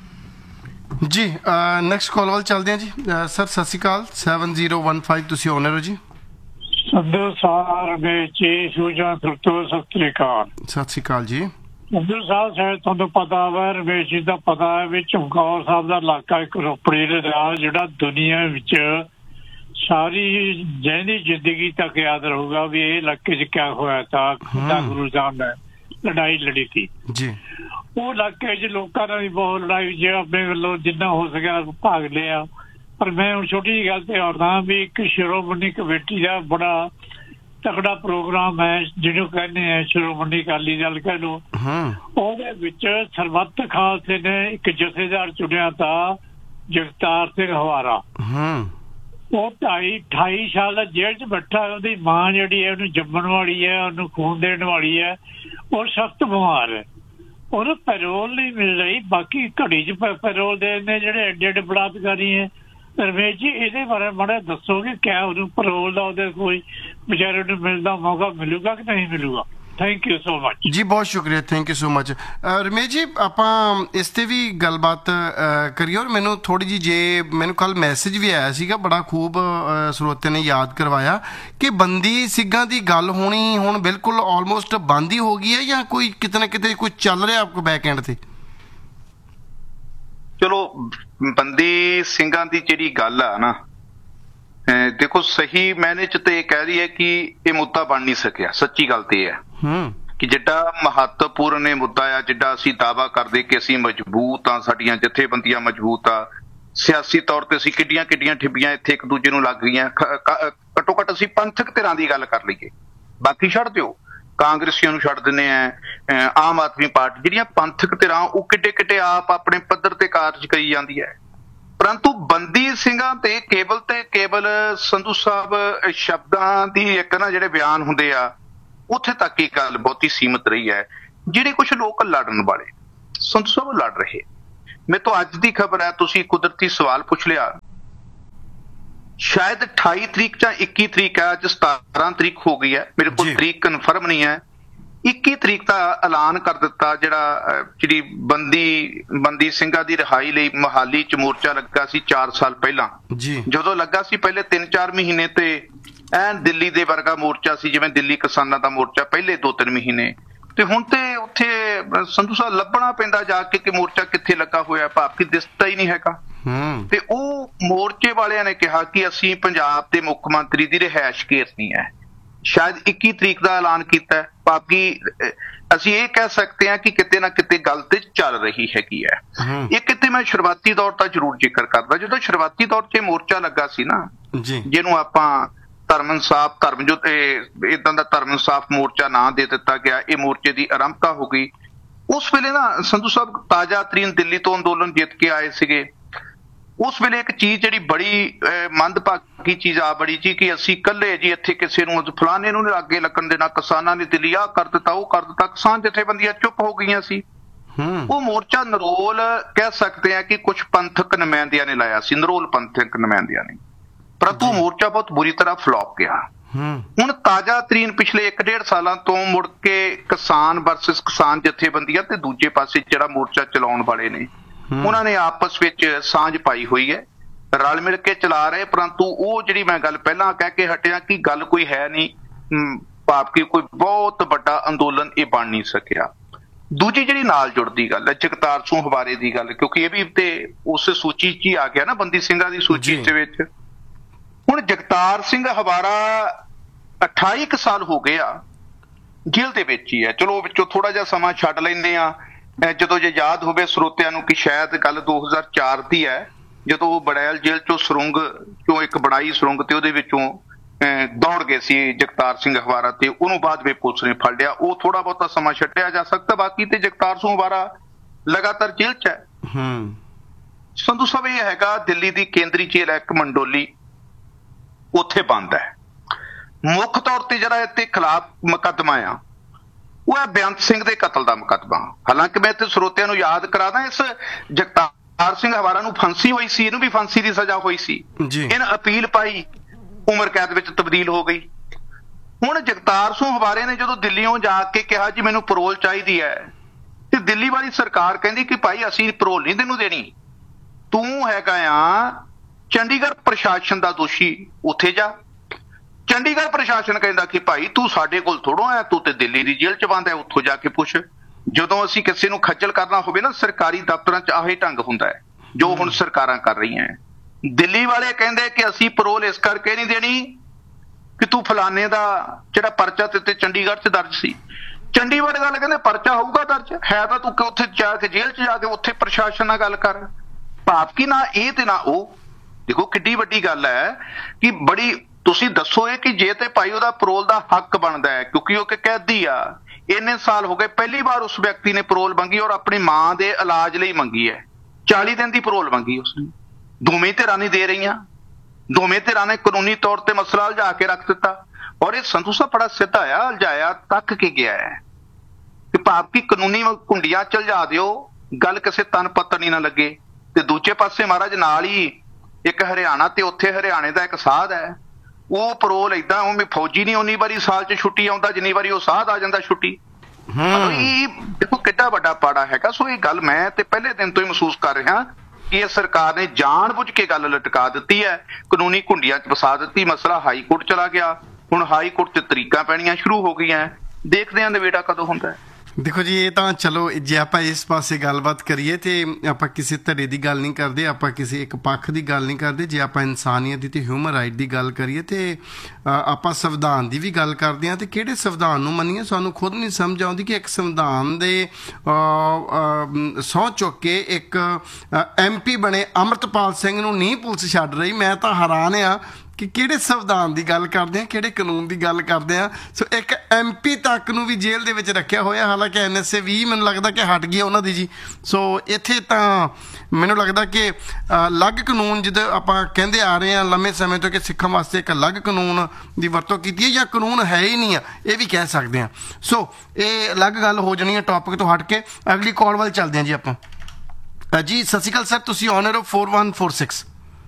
Speaker 1: ਜੀ। ਨੈਕਸਟ ਕਾਲ ਵੱਲ ਚੱਲਦੇ ਹਾਂ ਜੀ। ਸਰ ਸਤਿ ਸ਼੍ਰੀ ਅਕਾਲ, seven zero one five, ਤੁਸੀਂ ਓਨਰ ਹੋ ਜੀ।
Speaker 5: ਸੰਧੂ ਸਾਹਿਬ ਵਿੱਚ ਸੂਜਾ ਤੁਰਤੋ ਸਤਿ ਸ੍ਰੀ ਅਕਾਲ।
Speaker 1: ਸਤਿ ਸ਼੍ਰੀ ਅਕਾਲ ਜੀ।
Speaker 5: ਸੰਧੂ ਸਾਹਿਬ, ਸ਼ਾਇਦ ਤੁਹਾਨੂੰ ਪਤਾ ਵਾ, ਰਮੇਸ਼ ਜੀ ਦਾ ਪਤਾ ਹੈ ਵੀ ਚਮਕੌਰ ਸਾਹਿਬ ਦਾ ਇਲਾਕਾ ਇੱਕ ਰੋਪੜੀ ਦਾ, ਜਿਹੜਾ ਦੁਨੀਆ ਵਿੱਚ ਸਾਰੀ ਜਿਹਦੀ ਜ਼ਿੰਦਗੀ ਤੱਕ ਯਾਦ ਰਹੂਗਾ ਵੀ ਇਹ ਇਲਾਕੇ 'ਚ ਕਿਆ ਹੋਇਆ ਤਾਂ ਖੁਦਾ ਗੁਰੂ ਸਾਹਿਬ ਨੇ ਲੜਾਈ ਲੜੀ ਸੀ
Speaker 1: ਜੀ।
Speaker 5: ਉਹ ਇਲਾਕੇ 'ਚ ਲੋਕਾਂ ਨੇ ਵੀ ਬਹੁਤ ਲੜਾਈ, ਜੇ ਆਪਣੇ ਵੱਲੋਂ ਜਿੰਨਾ ਹੋ ਸਕਿਆ ਭਾਗ ਲਿਆ। ਪਰ ਮੈਂ ਹੁਣ ਛੋਟੀ ਜਿਹੀ ਗੱਲ ਤੇ ਆਉਂਦਾ ਵੀ ਇੱਕ ਸ਼੍ਰੋਮਣੀ ਕਮੇਟੀ ਦਾ ਬੜਾ ਤਕੜਾ ਪ੍ਰੋਗਰਾਮ ਹੈ, ਜਿਹਨੂੰ ਕਹਿੰਦੇ ਆ ਸ਼੍ਰੋਮਣੀ ਅਕਾਲੀ ਦਲ ਕਹਿ ਲਓ। ਉਹਦੇ ਵਿੱਚ ਸਰਬੱਤ ਖਾਲਸੇ ਨੇ ਇੱਕ ਜਥੇਦਾਰ ਚੁਣਿਆ ਤਾਂ ਜਗਤਾਰ ਸਿੰਘ ਹਵਾਰਾ। ਉਹ ਢਾਈ ਅਠਾਈ ਸਾਲ ਦਾ ਜੇਲ੍ਹ 'ਚ ਬੈਠਾ। ਉਹਦੀ ਮਾਂ ਜਿਹੜੀ ਹੈ ਉਹਨੂੰ ਜੰਮਣ ਵਾਲੀ ਹੈ, ਉਹਨੂੰ ਖੂਨ ਦੇਣ ਵਾਲੀ ਹੈ, ਉਹ ਸਖਤ ਬਿਮਾਰ ਹੈ, ਉਹਨੂੰ ਪੈਰੋਲ ਨਹੀਂ ਮਿਲ ਰਹੀ। ਬਾਕੀ ਘੜੀ 'ਚ ਪੈਰੋਲ ਦੇ ਦਿੰਦੇ ਜਿਹੜੇ ਐਡੇ ਐਡੇ ਬਲਾਤਕਾਰੀ ਹੈ। ਰਮੇਸ਼ ਜੀ, ਇਹਦੇ ਬਾਰੇ ਮਾੜਾ ਦੱਸੋਗੇ, ਕਿਆ ਉਹਨੂੰ ਪੈਰੋਲ ਦਾ ਉਹਦੇ ਕੋਈ ਵਿਚਾਰੇ ਨੂੰ ਮਿਲਦਾ ਮੌਕਾ ਮਿਲੂਗਾ ਕਿ ਨਹੀਂ ਮਿਲੂਗਾ? ਥੈਂਕ ਯੂ ਸੋ ਮਚ
Speaker 1: ਜੀ, ਬਹੁਤ ਸ਼ੁਕਰੀਆ, thank you so much. Ramesh ji, ਆਪਾਂ ਇਸ ਤੇ ਵੀ ਗੱਲਬਾਤ ਕਰੀਏ। ਔਰ ਮੈਨੂੰ ਥੋੜੀ ਜਿਹੀ, ਜੇ ਮੈਨੂੰ ਕੱਲ ਮੈਸੇਜ ਵੀ ਆਇਆ ਸੀਗਾ, ਬੜਾ ਖੂਬ ਸਰੋਤੇ ਨੇ ਯਾਦ ਕਰਵਾਇਆ ਕਿ ਬੰਦੀ ਸਿੰਘਾਂ ਦੀ ਗੱਲ ਹੋਣੀ ਹੁਣ ਬਿਲਕੁਲ ਆਲਮੋਸਟ ਬੰਦ ਹੀ ਹੋ ਗਈ ਹੈ, ਜਾਂ ਕੋਈ ਕਿਤੇ ਨਾ ਕਿਤੇ ਕੁਝ ਚੱਲ ਰਿਹਾ ਆਪਕੋ ਬੈਕ ਐਂਡ ਤੇ?
Speaker 4: ਚਲੋ, ਬੰਦੀ ਸਿੰਘਾਂ ਦੀ ਜਿਹੜੀ ਗੱਲ ਆ ਨਾ, ਦੇਖੋ ਸਹੀ ਮਾਇਨੇ ਚ ਤੇ ਇਹ ਕਹਿ ਰਹੀ ਹੈ ਕਿ ਇਹ ਮੁੱਦਾ ਬਣ ਨਹੀਂ ਸਕਿਆ। ਸੱਚੀ ਗੱਲ ਤੇ ਇਹ ਹੈ ਕਿ ਜਿੱਡਾ ਮਹੱਤਵਪੂਰਨ ਇਹ ਮੁੱਦਾ ਆ, ਜਿੱਡਾ ਅਸੀਂ ਦਾਅਵਾ ਕਰਦੇ ਕਿ ਅਸੀਂ ਮਜ਼ਬੂਤ ਆ, ਸਾਡੀਆਂ ਜਥੇਬੰਦੀਆਂ ਮਜ਼ਬੂਤ ਆ, ਸਿਆਸੀ ਤੌਰ ਤੇ ਅਸੀਂ ਕਿੱਡੀਆਂ ਕਿੱਡੀਆਂ ਠਿੱਬੀਆਂ ਇੱਥੇ ਇੱਕ ਦੂਜੇ ਨੂੰ ਲੱਗ ਗਈਆਂ। ਘੱਟੋ ਘੱਟ ਅਸੀਂ ਪੰਥਕ ਧਿਰਾਂ ਦੀ ਗੱਲ ਕਰ ਲਈਏ, ਬਾਕੀ ਛੱਡ ਦਿਓ, ਕਾਂਗਰਸੀਆਂ ਨੂੰ ਛੱਡ ਦਿੰਦੇ ਆ, ਆਮ ਆਦਮੀ ਪਾਰਟੀ, ਜਿਹੜੀਆਂ ਪੰਥਕ ਧਿਰਾਂ ਉਹ ਕਿੱਡੇ ਕਿੱਡੇ ਆਪ ਆਪਣੇ ਪੱਧਰ ਤੇ ਕਾਰਜ ਕਰੀ ਜਾਂਦੀ ਹੈ। ਪਰੰਤੂ ਬੰਦੀ ਸਿੰਘਾਂ ਤੇ ਕੇਵਲ ਤੇ ਕੇਵਲ ਸੰਧੂ ਸਾਹਿਬ ਸ਼ਬਦਾਂ ਦੀ ਇੱਕ ਨਾ ਜਿਹੜੇ ਬਿਆਨ ਹੁੰਦੇ ਆ ਉੱਥੇ ਤੱਕ ਹੀ ਗੱਲ ਬਹੁਤੀ ਸੀਮਤ ਰਹੀ ਹੈ। ਜਿਹੜੇ ਕੁਝ ਲੋਕ ਲੜਨ ਵਾਲੇ ਸੰਧੂ ਸਾਹਿਬ ਲੜ ਰਹੇ, ਮੇਰੇ ਤੋਂ ਅੱਜ ਦੀ ਖਬਰ ਹੈ, ਤੁਸੀਂ ਕੁਦਰਤੀ ਸਵਾਲ ਪੁੱਛ ਲਿਆ, ਸ਼ਾਇਦ ਅਠਾਈ ਤਰੀਕ ਜਾਂ ਇੱਕੀ ਤਰੀਕ ਹੈ, ਅੱਜ ਸਤਾਰਾਂ ਤਰੀਕ ਹੋ ਗਈ ਹੈ, ਮੇਰੇ ਕੋਲ ਤਰੀਕ ਕਨਫਰਮ ਨਹੀਂ ਹੈ। ਇੱਕੀ ਤਰੀਕ ਦਾ ਐਲਾਨ ਕਰ ਦਿੱਤਾ ਜਿਹੜਾ ਜਿਹੜੀ ਬੰਦੀ ਬੰਦੀ ਸਿੰਘਾਂ ਦੀ ਰਿਹਾਈ ਲਈ ਮੋਹਾਲੀ ਚ ਮੋਰਚਾ ਲੱਗਾ ਸੀ ਚਾਰ ਸਾਲ ਪਹਿਲਾਂ ਜੀ। ਜਦੋਂ ਲੱਗਾ ਸੀ ਪਹਿਲੇ ਤਿੰਨ ਚਾਰ ਮਹੀਨੇ ਤੇ ਐਨ ਦਿੱਲੀ ਦੇ ਵਰਗਾ ਮੋਰਚਾ ਸੀ, ਜਿਵੇਂ ਦਿੱਲੀ ਕਿਸਾਨਾਂ ਦਾ ਮੋਰਚਾ ਪਹਿਲੇ ਦੋ ਤਿੰਨ ਮਹੀਨੇ, ਤੇ ਹੁਣ ਤੇ ਉੱਥੇ ਸੰਧੂ ਸਾਹਿਬ ਲੱਭਣਾ ਪੈਂਦਾ ਜਾ ਕੇ ਕਿ ਮੋਰਚਾ ਕਿੱਥੇ ਲੱਗਾ ਹੋਇਆ, ਭਾਵ ਕਿ ਦਿਸਦਾ ਹੀ ਨਹੀਂ ਹੈਗਾ। ਤੇ ਉਹ ਮੋਰਚੇ ਵਾਲਿਆਂ ਨੇ ਕਿਹਾ ਕਿ ਅਸੀਂ ਪੰਜਾਬ ਦੇ ਮੁੱਖ ਮੰਤਰੀ ਦੀ ਰਿਹਾਇਸ਼ ਘੇਰਨੀ ਹੈ, ਸ਼ਾਇਦ ਇੱਕੀ ਤਰੀਕ ਦਾ ਐਲਾਨ ਕੀਤਾ। ਬਾਕੀ ਅਸੀਂ ਇਹ ਕਹਿ ਸਕਦੇ ਹਾਂ ਕਿ ਕਿਤੇ ਨਾ ਕਿਤੇ ਗੱਲ ਤੇ ਚੱਲ ਰਹੀ ਹੈਗੀ ਹੈ। ਇਹ ਕਿਤੇ ਮੈਂ ਸ਼ੁਰੂਆਤੀ ਦੌਰ ਦਾ ਜ਼ਰੂਰ ਜ਼ਿਕਰ ਕਰਦਾ, ਜਦੋਂ ਸ਼ੁਰੂਆਤੀ ਦੌਰ 'ਚ ਮੋਰਚਾ ਲੱਗਾ ਸੀ ਨਾ, ਜਿਹਨੂੰ ਆਪਾਂ ਧਰਮ ਇਨਸਾਫ ਧਰਮ ਜੋ ਏਦਾਂ ਦਾ ਧਰਮ ਇਨਸਾਫ ਮੋਰਚਾ ਨਾਂ ਦੇ ਦਿੱਤਾ ਗਿਆ, ਇਹ ਮੋਰਚੇ ਦੀ ਆਰੰਭਤਾ ਹੋ ਗਈ। ਉਸ ਵੇਲੇ ਨਾ ਸੰਧੂ ਸਾਹਿਬ ਤਾਜ਼ਾ ਤਰੀਨ ਦਿੱਲੀ ਤੋਂ ਅੰਦੋਲਨ ਜਿੱਤ ਕੇ ਆਏ ਸੀਗੇ। ਉਸ ਵੇਲੇ ਇੱਕ ਚੀਜ਼ ਜਿਹੜੀ ਬੜੀ ਮੰਦਭਾਗੀ ਚੀਜ਼ ਆ ਬੜੀ ਜੀ ਕਿ ਅਸੀਂ ਇਕੱਲੇ ਜੀ ਇੱਥੇ ਕਿਸੇ ਨੂੰ ਫਲਾਣੇ ਨੂੰ ਅੱਗੇ ਲੱਗਣ ਦੇਣਾ, ਕਿਸਾਨਾਂ ਨੇ ਦਿੱਲੀ ਆਹ ਕਰ ਦਿੱਤਾ ਉਹ ਕਰ ਦਿੱਤਾ, ਕਿਸਾਨ ਜਥੇਬੰਦੀਆਂ ਚੁੱਪ ਹੋ ਗਈਆਂ ਸੀ। ਉਹ ਮੋਰਚਾ ਨਰੋਲ ਕਹਿ ਸਕਦੇ ਆ ਕਿ ਕੁਝ ਪੰਥਕ ਨੁਮਾਇੰਦਿਆਂ ਨੇ ਲਾਇਆ ਸੀ, ਨਰੋਲ ਪੰਥਕ ਨੁਮਾਇੰਦਿਆਂ ਨੇ, ਪਰੰਤੂ ਮੋਰਚਾ ਬਹੁਤ ਬੁਰੀ ਤਰ੍ਹਾਂ ਫਲॉप ਗਿਆ। ਹੁਣ ਤਾਜ਼ਾ ਤਰੀਨ ਪਿਛਲੇ ਇੱਕ ਡੇਢ ਸਾਲਾਂ ਤੋਂ ਮੁੜ ਕੇ ਕਿਸਾਨ ਵਰਸਸ ਕਿਸਾਨ ਜਥੇਬੰਦੀਆਂ ਤੇ ਦੂਜੇ ਪਾਸੇ ਜਿਹੜਾ ਮੋਰਚਾ ਚਲਾਉਣ ਵਾਲੇ ਨੇ ਉਹਨਾਂ ਨੇ ਆਪਸ ਵਿੱਚ ਸਾਂਝ ਪਾਈ ਹੋਈ ਹੈ, ਰਲ ਮਿਲ ਕੇ ਚਲਾ ਰਹੇ। ਪਰੰਤੂ ਉਹ ਜਿਹੜੀ ਮੈਂ ਗੱਲ ਪਹਿਲਾਂ ਕਹਿ ਕੇ ਹਟਿਆ ਕਿ ਗੱਲ ਕੋਈ ਹੈ ਨਹੀਂ, ਭਾਵ ਕਿ ਕੋਈ ਬਹੁਤ ਵੱਡਾ ਅੰਦੋਲਨ ਇਹ ਬਣ ਨਹੀਂ ਸਕਿਆ। ਦੂਜੀ ਜਿਹੜੀ ਨਾਲ ਜੁੜਦੀ ਗੱਲ ਹੈ ਜਗਤਾਰ ਸਿੰਘ ਹਵਾਰੇ ਦੀ ਗੱਲ, ਕਿਉਂਕਿ ਇਹ ਵੀ ਤੇ ਉਸ ਸੂਚੀ 'ਚ ਹੀ ਆ ਗਿਆ ਨਾ, ਬੰਦੀ ਸਿੰਘਾਂ ਦੀ ਸੂਚੀ ਦੇ ਵਿੱਚ। ਹੁਣ ਜਗਤਾਰ ਸਿੰਘ ਹਵਾਰਾ ਅਠਾਈ ਕੁ ਸਾਲ ਹੋ ਗਏ ਆ ਜੇਲ੍ਹ ਦੇ ਵਿੱਚ ਹੀ ਹੈ। ਚਲੋ ਵਿੱਚੋਂ ਥੋੜਾ ਜਿਹਾ ਸਮਾਂ ਛੱਡ ਲੈਂਦੇ ਆ, ਜਦੋਂ ਜੇ ਯਾਦ ਹੋਵੇ ਸਰੋਤਿਆਂ ਨੂੰ ਕਿ ਸ਼ਾਇਦ ਗੱਲ ਦੋ ਹਜ਼ਾਰ ਚਾਰ ਦੀ ਹੈ, ਜਦੋਂ ਉਹ ਬੜੈਲ ਜੇਲ੍ਹ ਚੋਂ ਸੁਰੰਗ ਚੋਂ ਇੱਕ ਬਣਾਈ ਸੁਰੰਗ ਤੇ ਉਹਦੇ ਵਿੱਚੋਂ ਦੌੜ ਗਏ ਸੀ ਜਗਤਾਰ ਸਿੰਘ ਹਵਾਰਾ, ਤੇ ਉਹਨੂੰ ਬਾਅਦ ਵਿੱਚ ਪੁਲਿਸ ਨੇ ਫੜ ਲਿਆ। ਉਹ ਥੋੜਾ ਬਹੁਤਾ ਸਮਾਂ ਛੱਡਿਆ ਜਾ ਸਕਦਾ, ਬਾਕੀ ਤੇ ਜਗਤਾਰ ਸਿੰਘ ਹਵਾਰਾ ਲਗਾਤਾਰ ਜੇਲ੍ਹ 'ਚ ਹੈ। ਸੰਧੂ ਸਾਹਿਬ ਇਹ ਹੈਗਾ ਦਿੱਲੀ ਦੀ ਕੇਂਦਰੀ ਜੇਲ੍ਹ ਹੈ ਇੱਕ ਮੰਡੋਲੀ, ਉੱਥੇ ਬੰਦ ਹੈ। ਮੁੱਖ ਤੌਰ ਤੇ ਜਿਹੜਾ ਇਹਦੇ ਖਿਲਾਫ ਮੁਕੱਦਮਾ ਆ ਉਹ ਹੈ ਬੇਅੰਤ ਸਿੰਘ ਦੇ ਕਤਲ ਦਾ ਮੁਕੱਦਮਾ। ਹਾਲਾਂਕਿ ਮੈਂ ਇੱਥੇ ਸਰੋਤਿਆਂ ਨੂੰ ਯਾਦ ਕਰਾਦਾ, ਇਸ ਜਗਤਾਰ ਸਿੰਘ ਹਵਾਰਾ ਨੂੰ ਫਾਂਸੀ ਹੋਈ ਸੀ, ਇਹਨੂੰ ਵੀ ਫਾਂਸੀ ਦੀ ਸਜ਼ਾ ਹੋਈ ਸੀ। ਇਹਨੇ ਅਪੀਲ ਪਾਈ, ਉਮਰ ਕੈਦ ਵਿੱਚ ਤਬਦੀਲ ਹੋ ਗਈ। ਹੁਣ ਜਗਤਾਰ ਸਿੰਘ ਹਵਾਰੇ ਨੇ ਜਦੋਂ ਦਿੱਲੀੋਂ ਜਾ ਕੇ ਕਿਹਾ ਜੀ ਮੈਨੂੰ ਪਰੋਲ ਚਾਹੀਦੀ ਹੈ, ਤੇ ਦਿੱਲੀ ਵਾਲੀ ਸਰਕਾਰ ਕਹਿੰਦੀ ਕਿ ਭਾਈ ਅਸੀਂ ਪਰੋਲ ਨਹੀਂ ਤੈਨੂੰ ਦੇਣੀ, ਤੂੰ ਹੈਗਾ ਆ ਚੰਡੀਗੜ੍ਹ ਪ੍ਰਸ਼ਾਸਨ ਦਾ ਦੋਸ਼ੀ, ਉੱਥੇ ਜਾ। ਚੰਡੀਗੜ੍ਹ ਪ੍ਰਸ਼ਾਸਨ ਕਹਿੰਦਾ ਕਿ ਭਾਈ ਤੂੰ ਸਾਡੇ ਕੋਲ ਥੋੜ੍ਹਾ ਆਇਆ, ਤੂੰ ਤੇ ਦਿੱਲੀ ਦੀ ਜੇਲ੍ਹ 'ਚ ਬੰਦ ਹੈ, ਉੱਥੋਂ ਜਾ ਕੇ ਪੁੱਛ। ਜਦੋਂ ਅਸੀਂ ਕਿਸੇ ਨੂੰ ਖੱਜਲ ਕਰਨਾ ਹੋਵੇ ਨਾ, ਸਰਕਾਰੀ ਦਫ਼ਤਰਾਂ 'ਚ ਆਹੀ ਢੰਗ ਹੁੰਦਾ ਹੈ ਜੋ ਹੁਣ ਸਰਕਾਰਾਂ ਕਰ ਰਹੀਆਂ। ਦਿੱਲੀ ਵਾਲੇ ਕਹਿੰਦੇ ਕਿ ਅਸੀਂ ਪਰੋਲ ਇਸ ਕਰਕੇ ਨਹੀਂ ਦੇਣੀ ਕਿ ਤੂੰ ਫਲਾਣੇ ਦਾ ਜਿਹੜਾ ਪਰਚਾ ਤੇ ਚੰਡੀਗੜ੍ਹ 'ਚ ਦਰਜ ਸੀ। ਚੰਡੀਗੜ੍ਹ ਗੱਲ ਕਹਿੰਦੇ ਪਰਚਾ ਹੋਊਗਾ ਦਰਜ, ਹੈ ਤਾਂ ਤੂੰ ਉੱਥੇ ਜਾ ਕੇ ਜੇਲ੍ਹ 'ਚ ਜਾ ਕੇ ਉੱਥੇ ਪ੍ਰਸ਼ਾਸਨ ਨਾਲ ਗੱਲ ਕਰ। ਭਾਵ ਕਿ ਨਾ ਇਹ ਤੇ ਨਾ ਉਹ। ਦੇਖੋ ਕਿੱਡੀ ਵੱਡੀ ਗੱਲ ਹੈ ਕਿ ਬੜੀ ਤੁਸੀਂ ਦੱਸੋ ਇਹ ਕਿ ਜੇ ਤੇ ਭਾਈ ਉਹਦਾ ਪਰੋਲ ਦਾ ਹੱਕ ਬਣਦਾ ਹੈ, ਕਿਉਂਕਿ ਉਹ ਕਿ ਕੈਦੀ ਆ, ਇੰਨੇ ਸਾਲ ਹੋ ਗਏ, ਪਹਿਲੀ ਵਾਰ ਉਸ ਵਿਅਕਤੀ ਨੇ ਪਰੋਲ ਮੰਗੀ ਔਰ ਆਪਣੀ ਮਾਂ ਦੇ ਇਲਾਜ ਲਈ ਮੰਗੀ ਹੈ। ਚਾਲੀ ਦਿਨ ਦੀ ਪਰੋਲ ਮੰਗੀ ਉਸਨੇ, ਦੋਵੇਂ ਧਿਰਾਂ ਨਹੀਂ ਦੇ ਰਹੀਆਂ, ਦੋਵੇਂ ਧਿਰਾਂ ਨੇ ਕਾਨੂੰਨੀ ਤੌਰ ਤੇ ਮਸਲਾ ਉਲਝਾ ਕੇ ਰੱਖ ਦਿੱਤਾ। ਔਰ ਇਹ ਸੰਧੂ ਸਾਹਿਬ ਬੜਾ ਸਿੱਧਾ ਆ, ਉਲਝਾਇਆ ਤੱਕ ਕੇ ਗਿਆ ਹੈ ਕਿ ਭਾਵ ਕਿ ਕਾਨੂੰਨੀ ਕੁੰਡੀਆਂ ਚ ਉਲਝਾ ਦਿਓ, ਗੱਲ ਕਿਸੇ ਤਨ ਪੱਤਰ ਨਹੀਂ ਨਾ ਲੱਗੇ। ਤੇ ਦੂਜੇ ਪਾਸੇ ਮਹਾਰਾਜ ਨਾਲ ਹੀ ਇੱਕ ਹਰਿਆਣਾ, ਤੇ ਉੱਥੇ ਹਰਿਆਣੇ ਦਾ ਇੱਕ ਸਾਧ ਹੈ, ਉਹ ਪਰੋਲ ਏਦਾਂ ਉਵੇਂ ਫੌਜੀ ਨਹੀਂ ਉਨੀ ਵਾਰੀ ਸਾਲ 'ਚ ਛੁੱਟੀ ਆਉਂਦਾ ਜਿੰਨੀ ਵਾਰੀ ਉਹ ਸਾਧ ਆ ਜਾਂਦਾ ਛੁੱਟੀ। ਇਹ ਦੇਖੋ ਕਿੱਡਾ ਵੱਡਾ ਪਾੜਾ ਹੈਗਾ। ਸੋ ਇਹ ਗੱਲ ਮੈਂ ਤੇ ਪਹਿਲੇ ਦਿਨ ਤੋਂ ਹੀ ਮਹਿਸੂਸ ਕਰ ਰਿਹਾ ਕਿ ਇਹ ਸਰਕਾਰ ਨੇ ਜਾਣ ਬੁੱਝ ਕੇ ਗੱਲ ਲਟਕਾ ਦਿੱਤੀ ਹੈ, ਕਾਨੂੰਨੀ ਘੁੰਡੀਆਂ 'ਚ ਫਸਾ ਦਿੱਤੀ। ਮਸਲਾ ਹਾਈ ਕੋਰਟ ਚਲਾ ਗਿਆ, ਹੁਣ ਹਾਈ ਕੋਰਟ 'ਚ ਤਰੀਕਾਂ ਪੈਣੀਆਂ ਸ਼ੁਰੂ ਹੋ ਗਈਆਂ, ਦੇਖਦੇ ਹਾਂ ਨਵੇੜਾ ਕਦੋਂ ਹੁੰਦਾ ਹੈ।
Speaker 1: ਦੇਖੋ ਜੀ, ਇਹ ਤਾਂ ਚਲੋ ਜੇ ਆਪਾਂ ਇਸ ਪਾਸੇ ਗੱਲਬਾਤ ਕਰੀਏ ਤੇ ਆਪਾਂ ਕਿਸੇ ਧੜੇ ਦੀ ਗੱਲ ਨਹੀਂ ਕਰਦੇ, ਆਪਾਂ ਕਿਸੇ ਇੱਕ ਪੱਖ ਦੀ ਗੱਲ ਨਹੀਂ ਕਰਦੇ। ਜੇ ਆਪਾਂ ਇਨਸਾਨੀਅਤ ਦੀ ਤੇ ਹਿਊਮਨ ਰਾਈਟ ਦੀ ਗੱਲ ਕਰੀਏ ਤੇ ਆਪਾਂ ਸੰਵਿਧਾਨ ਦੀ ਵੀ ਗੱਲ ਕਰਦੇ ਹਾਂ, ਤੇ ਕਿਹੜੇ ਸੰਵਿਧਾਨ ਨੂੰ ਮੰਨੀਏ ਸਾਨੂੰ ਖੁਦ ਨਹੀਂ ਸਮਝ ਆਉਂਦੀ ਕਿ ਇੱਕ ਸੰਵਿਧਾਨ ਦੇ ਸਹੁੰ ਚੁੱਕ ਕੇ ਇੱਕ ਐਮ ਪੀ ਬਣੇ ਅੰਮ੍ਰਿਤਪਾਲ ਸਿੰਘ ਨੂੰ ਨਹੀਂ ਪੁਲਿਸ ਛੱਡ ਰਹੀ। ਮੈਂ ਤਾਂ ਹੈਰਾਨ ਆ ਕਿ ਕਿਹੜੇ ਸੰਵਿਧਾਨ ਦੀ ਗੱਲ ਕਰਦੇ ਆ, ਕਿਹੜੇ ਕਾਨੂੰਨ ਦੀ ਗੱਲ ਕਰਦੇ ਆ। ਸੋ ਇੱਕ ਐਮ ਪੀ ਤੱਕ ਨੂੰ ਵੀ ਜੇਲ੍ਹ ਦੇ ਵਿੱਚ ਰੱਖਿਆ ਹੋਇਆ, ਹਾਲਾਂਕਿ ਐਨ ਐਸ ਏ ਵੀ ਮੈਨੂੰ ਲੱਗਦਾ ਕਿ ਹਟ ਗਈ ਉਹਨਾਂ ਦੀ ਜੀ। ਸੋ ਇੱਥੇ ਤਾਂ ਮੈਨੂੰ ਲੱਗਦਾ ਕਿ ਅਲੱਗ ਕਾਨੂੰਨ ਜਦੋਂ ਆਪਾਂ ਕਹਿੰਦੇ ਆ ਰਹੇ ਹਾਂ ਲੰਮੇ ਸਮੇਂ ਤੋਂ ਕਿ ਸਿੱਖਾਂ ਵਾਸਤੇ ਇੱਕ ਅਲੱਗ ਕਾਨੂੰਨ ਦੀ ਵਰਤੋਂ ਕੀਤੀ ਹੈ ਜਾਂ ਕਾਨੂੰਨ ਹੈ ਹੀ ਨਹੀਂ ਆ, ਇਹ ਵੀ ਕਹਿ ਸਕਦੇ ਹਾਂ। ਸੋ ਇਹ ਅਲੱਗ ਗੱਲ ਹੋ ਜਾਣੀ ਹੈ ਟੌਪਿਕ ਤੋਂ ਹਟ ਕੇ। ਅਗਲੀ ਕਾਲ ਵੱਲ ਚੱਲਦੇ ਹਾਂ ਜੀ ਆਪਾਂ। ਜੀ ਸਤਿ ਸ਼੍ਰੀ ਅਕਾਲ ਸਰ, ਤੁਸੀਂ ਔਨਰ ਹੋ four one four six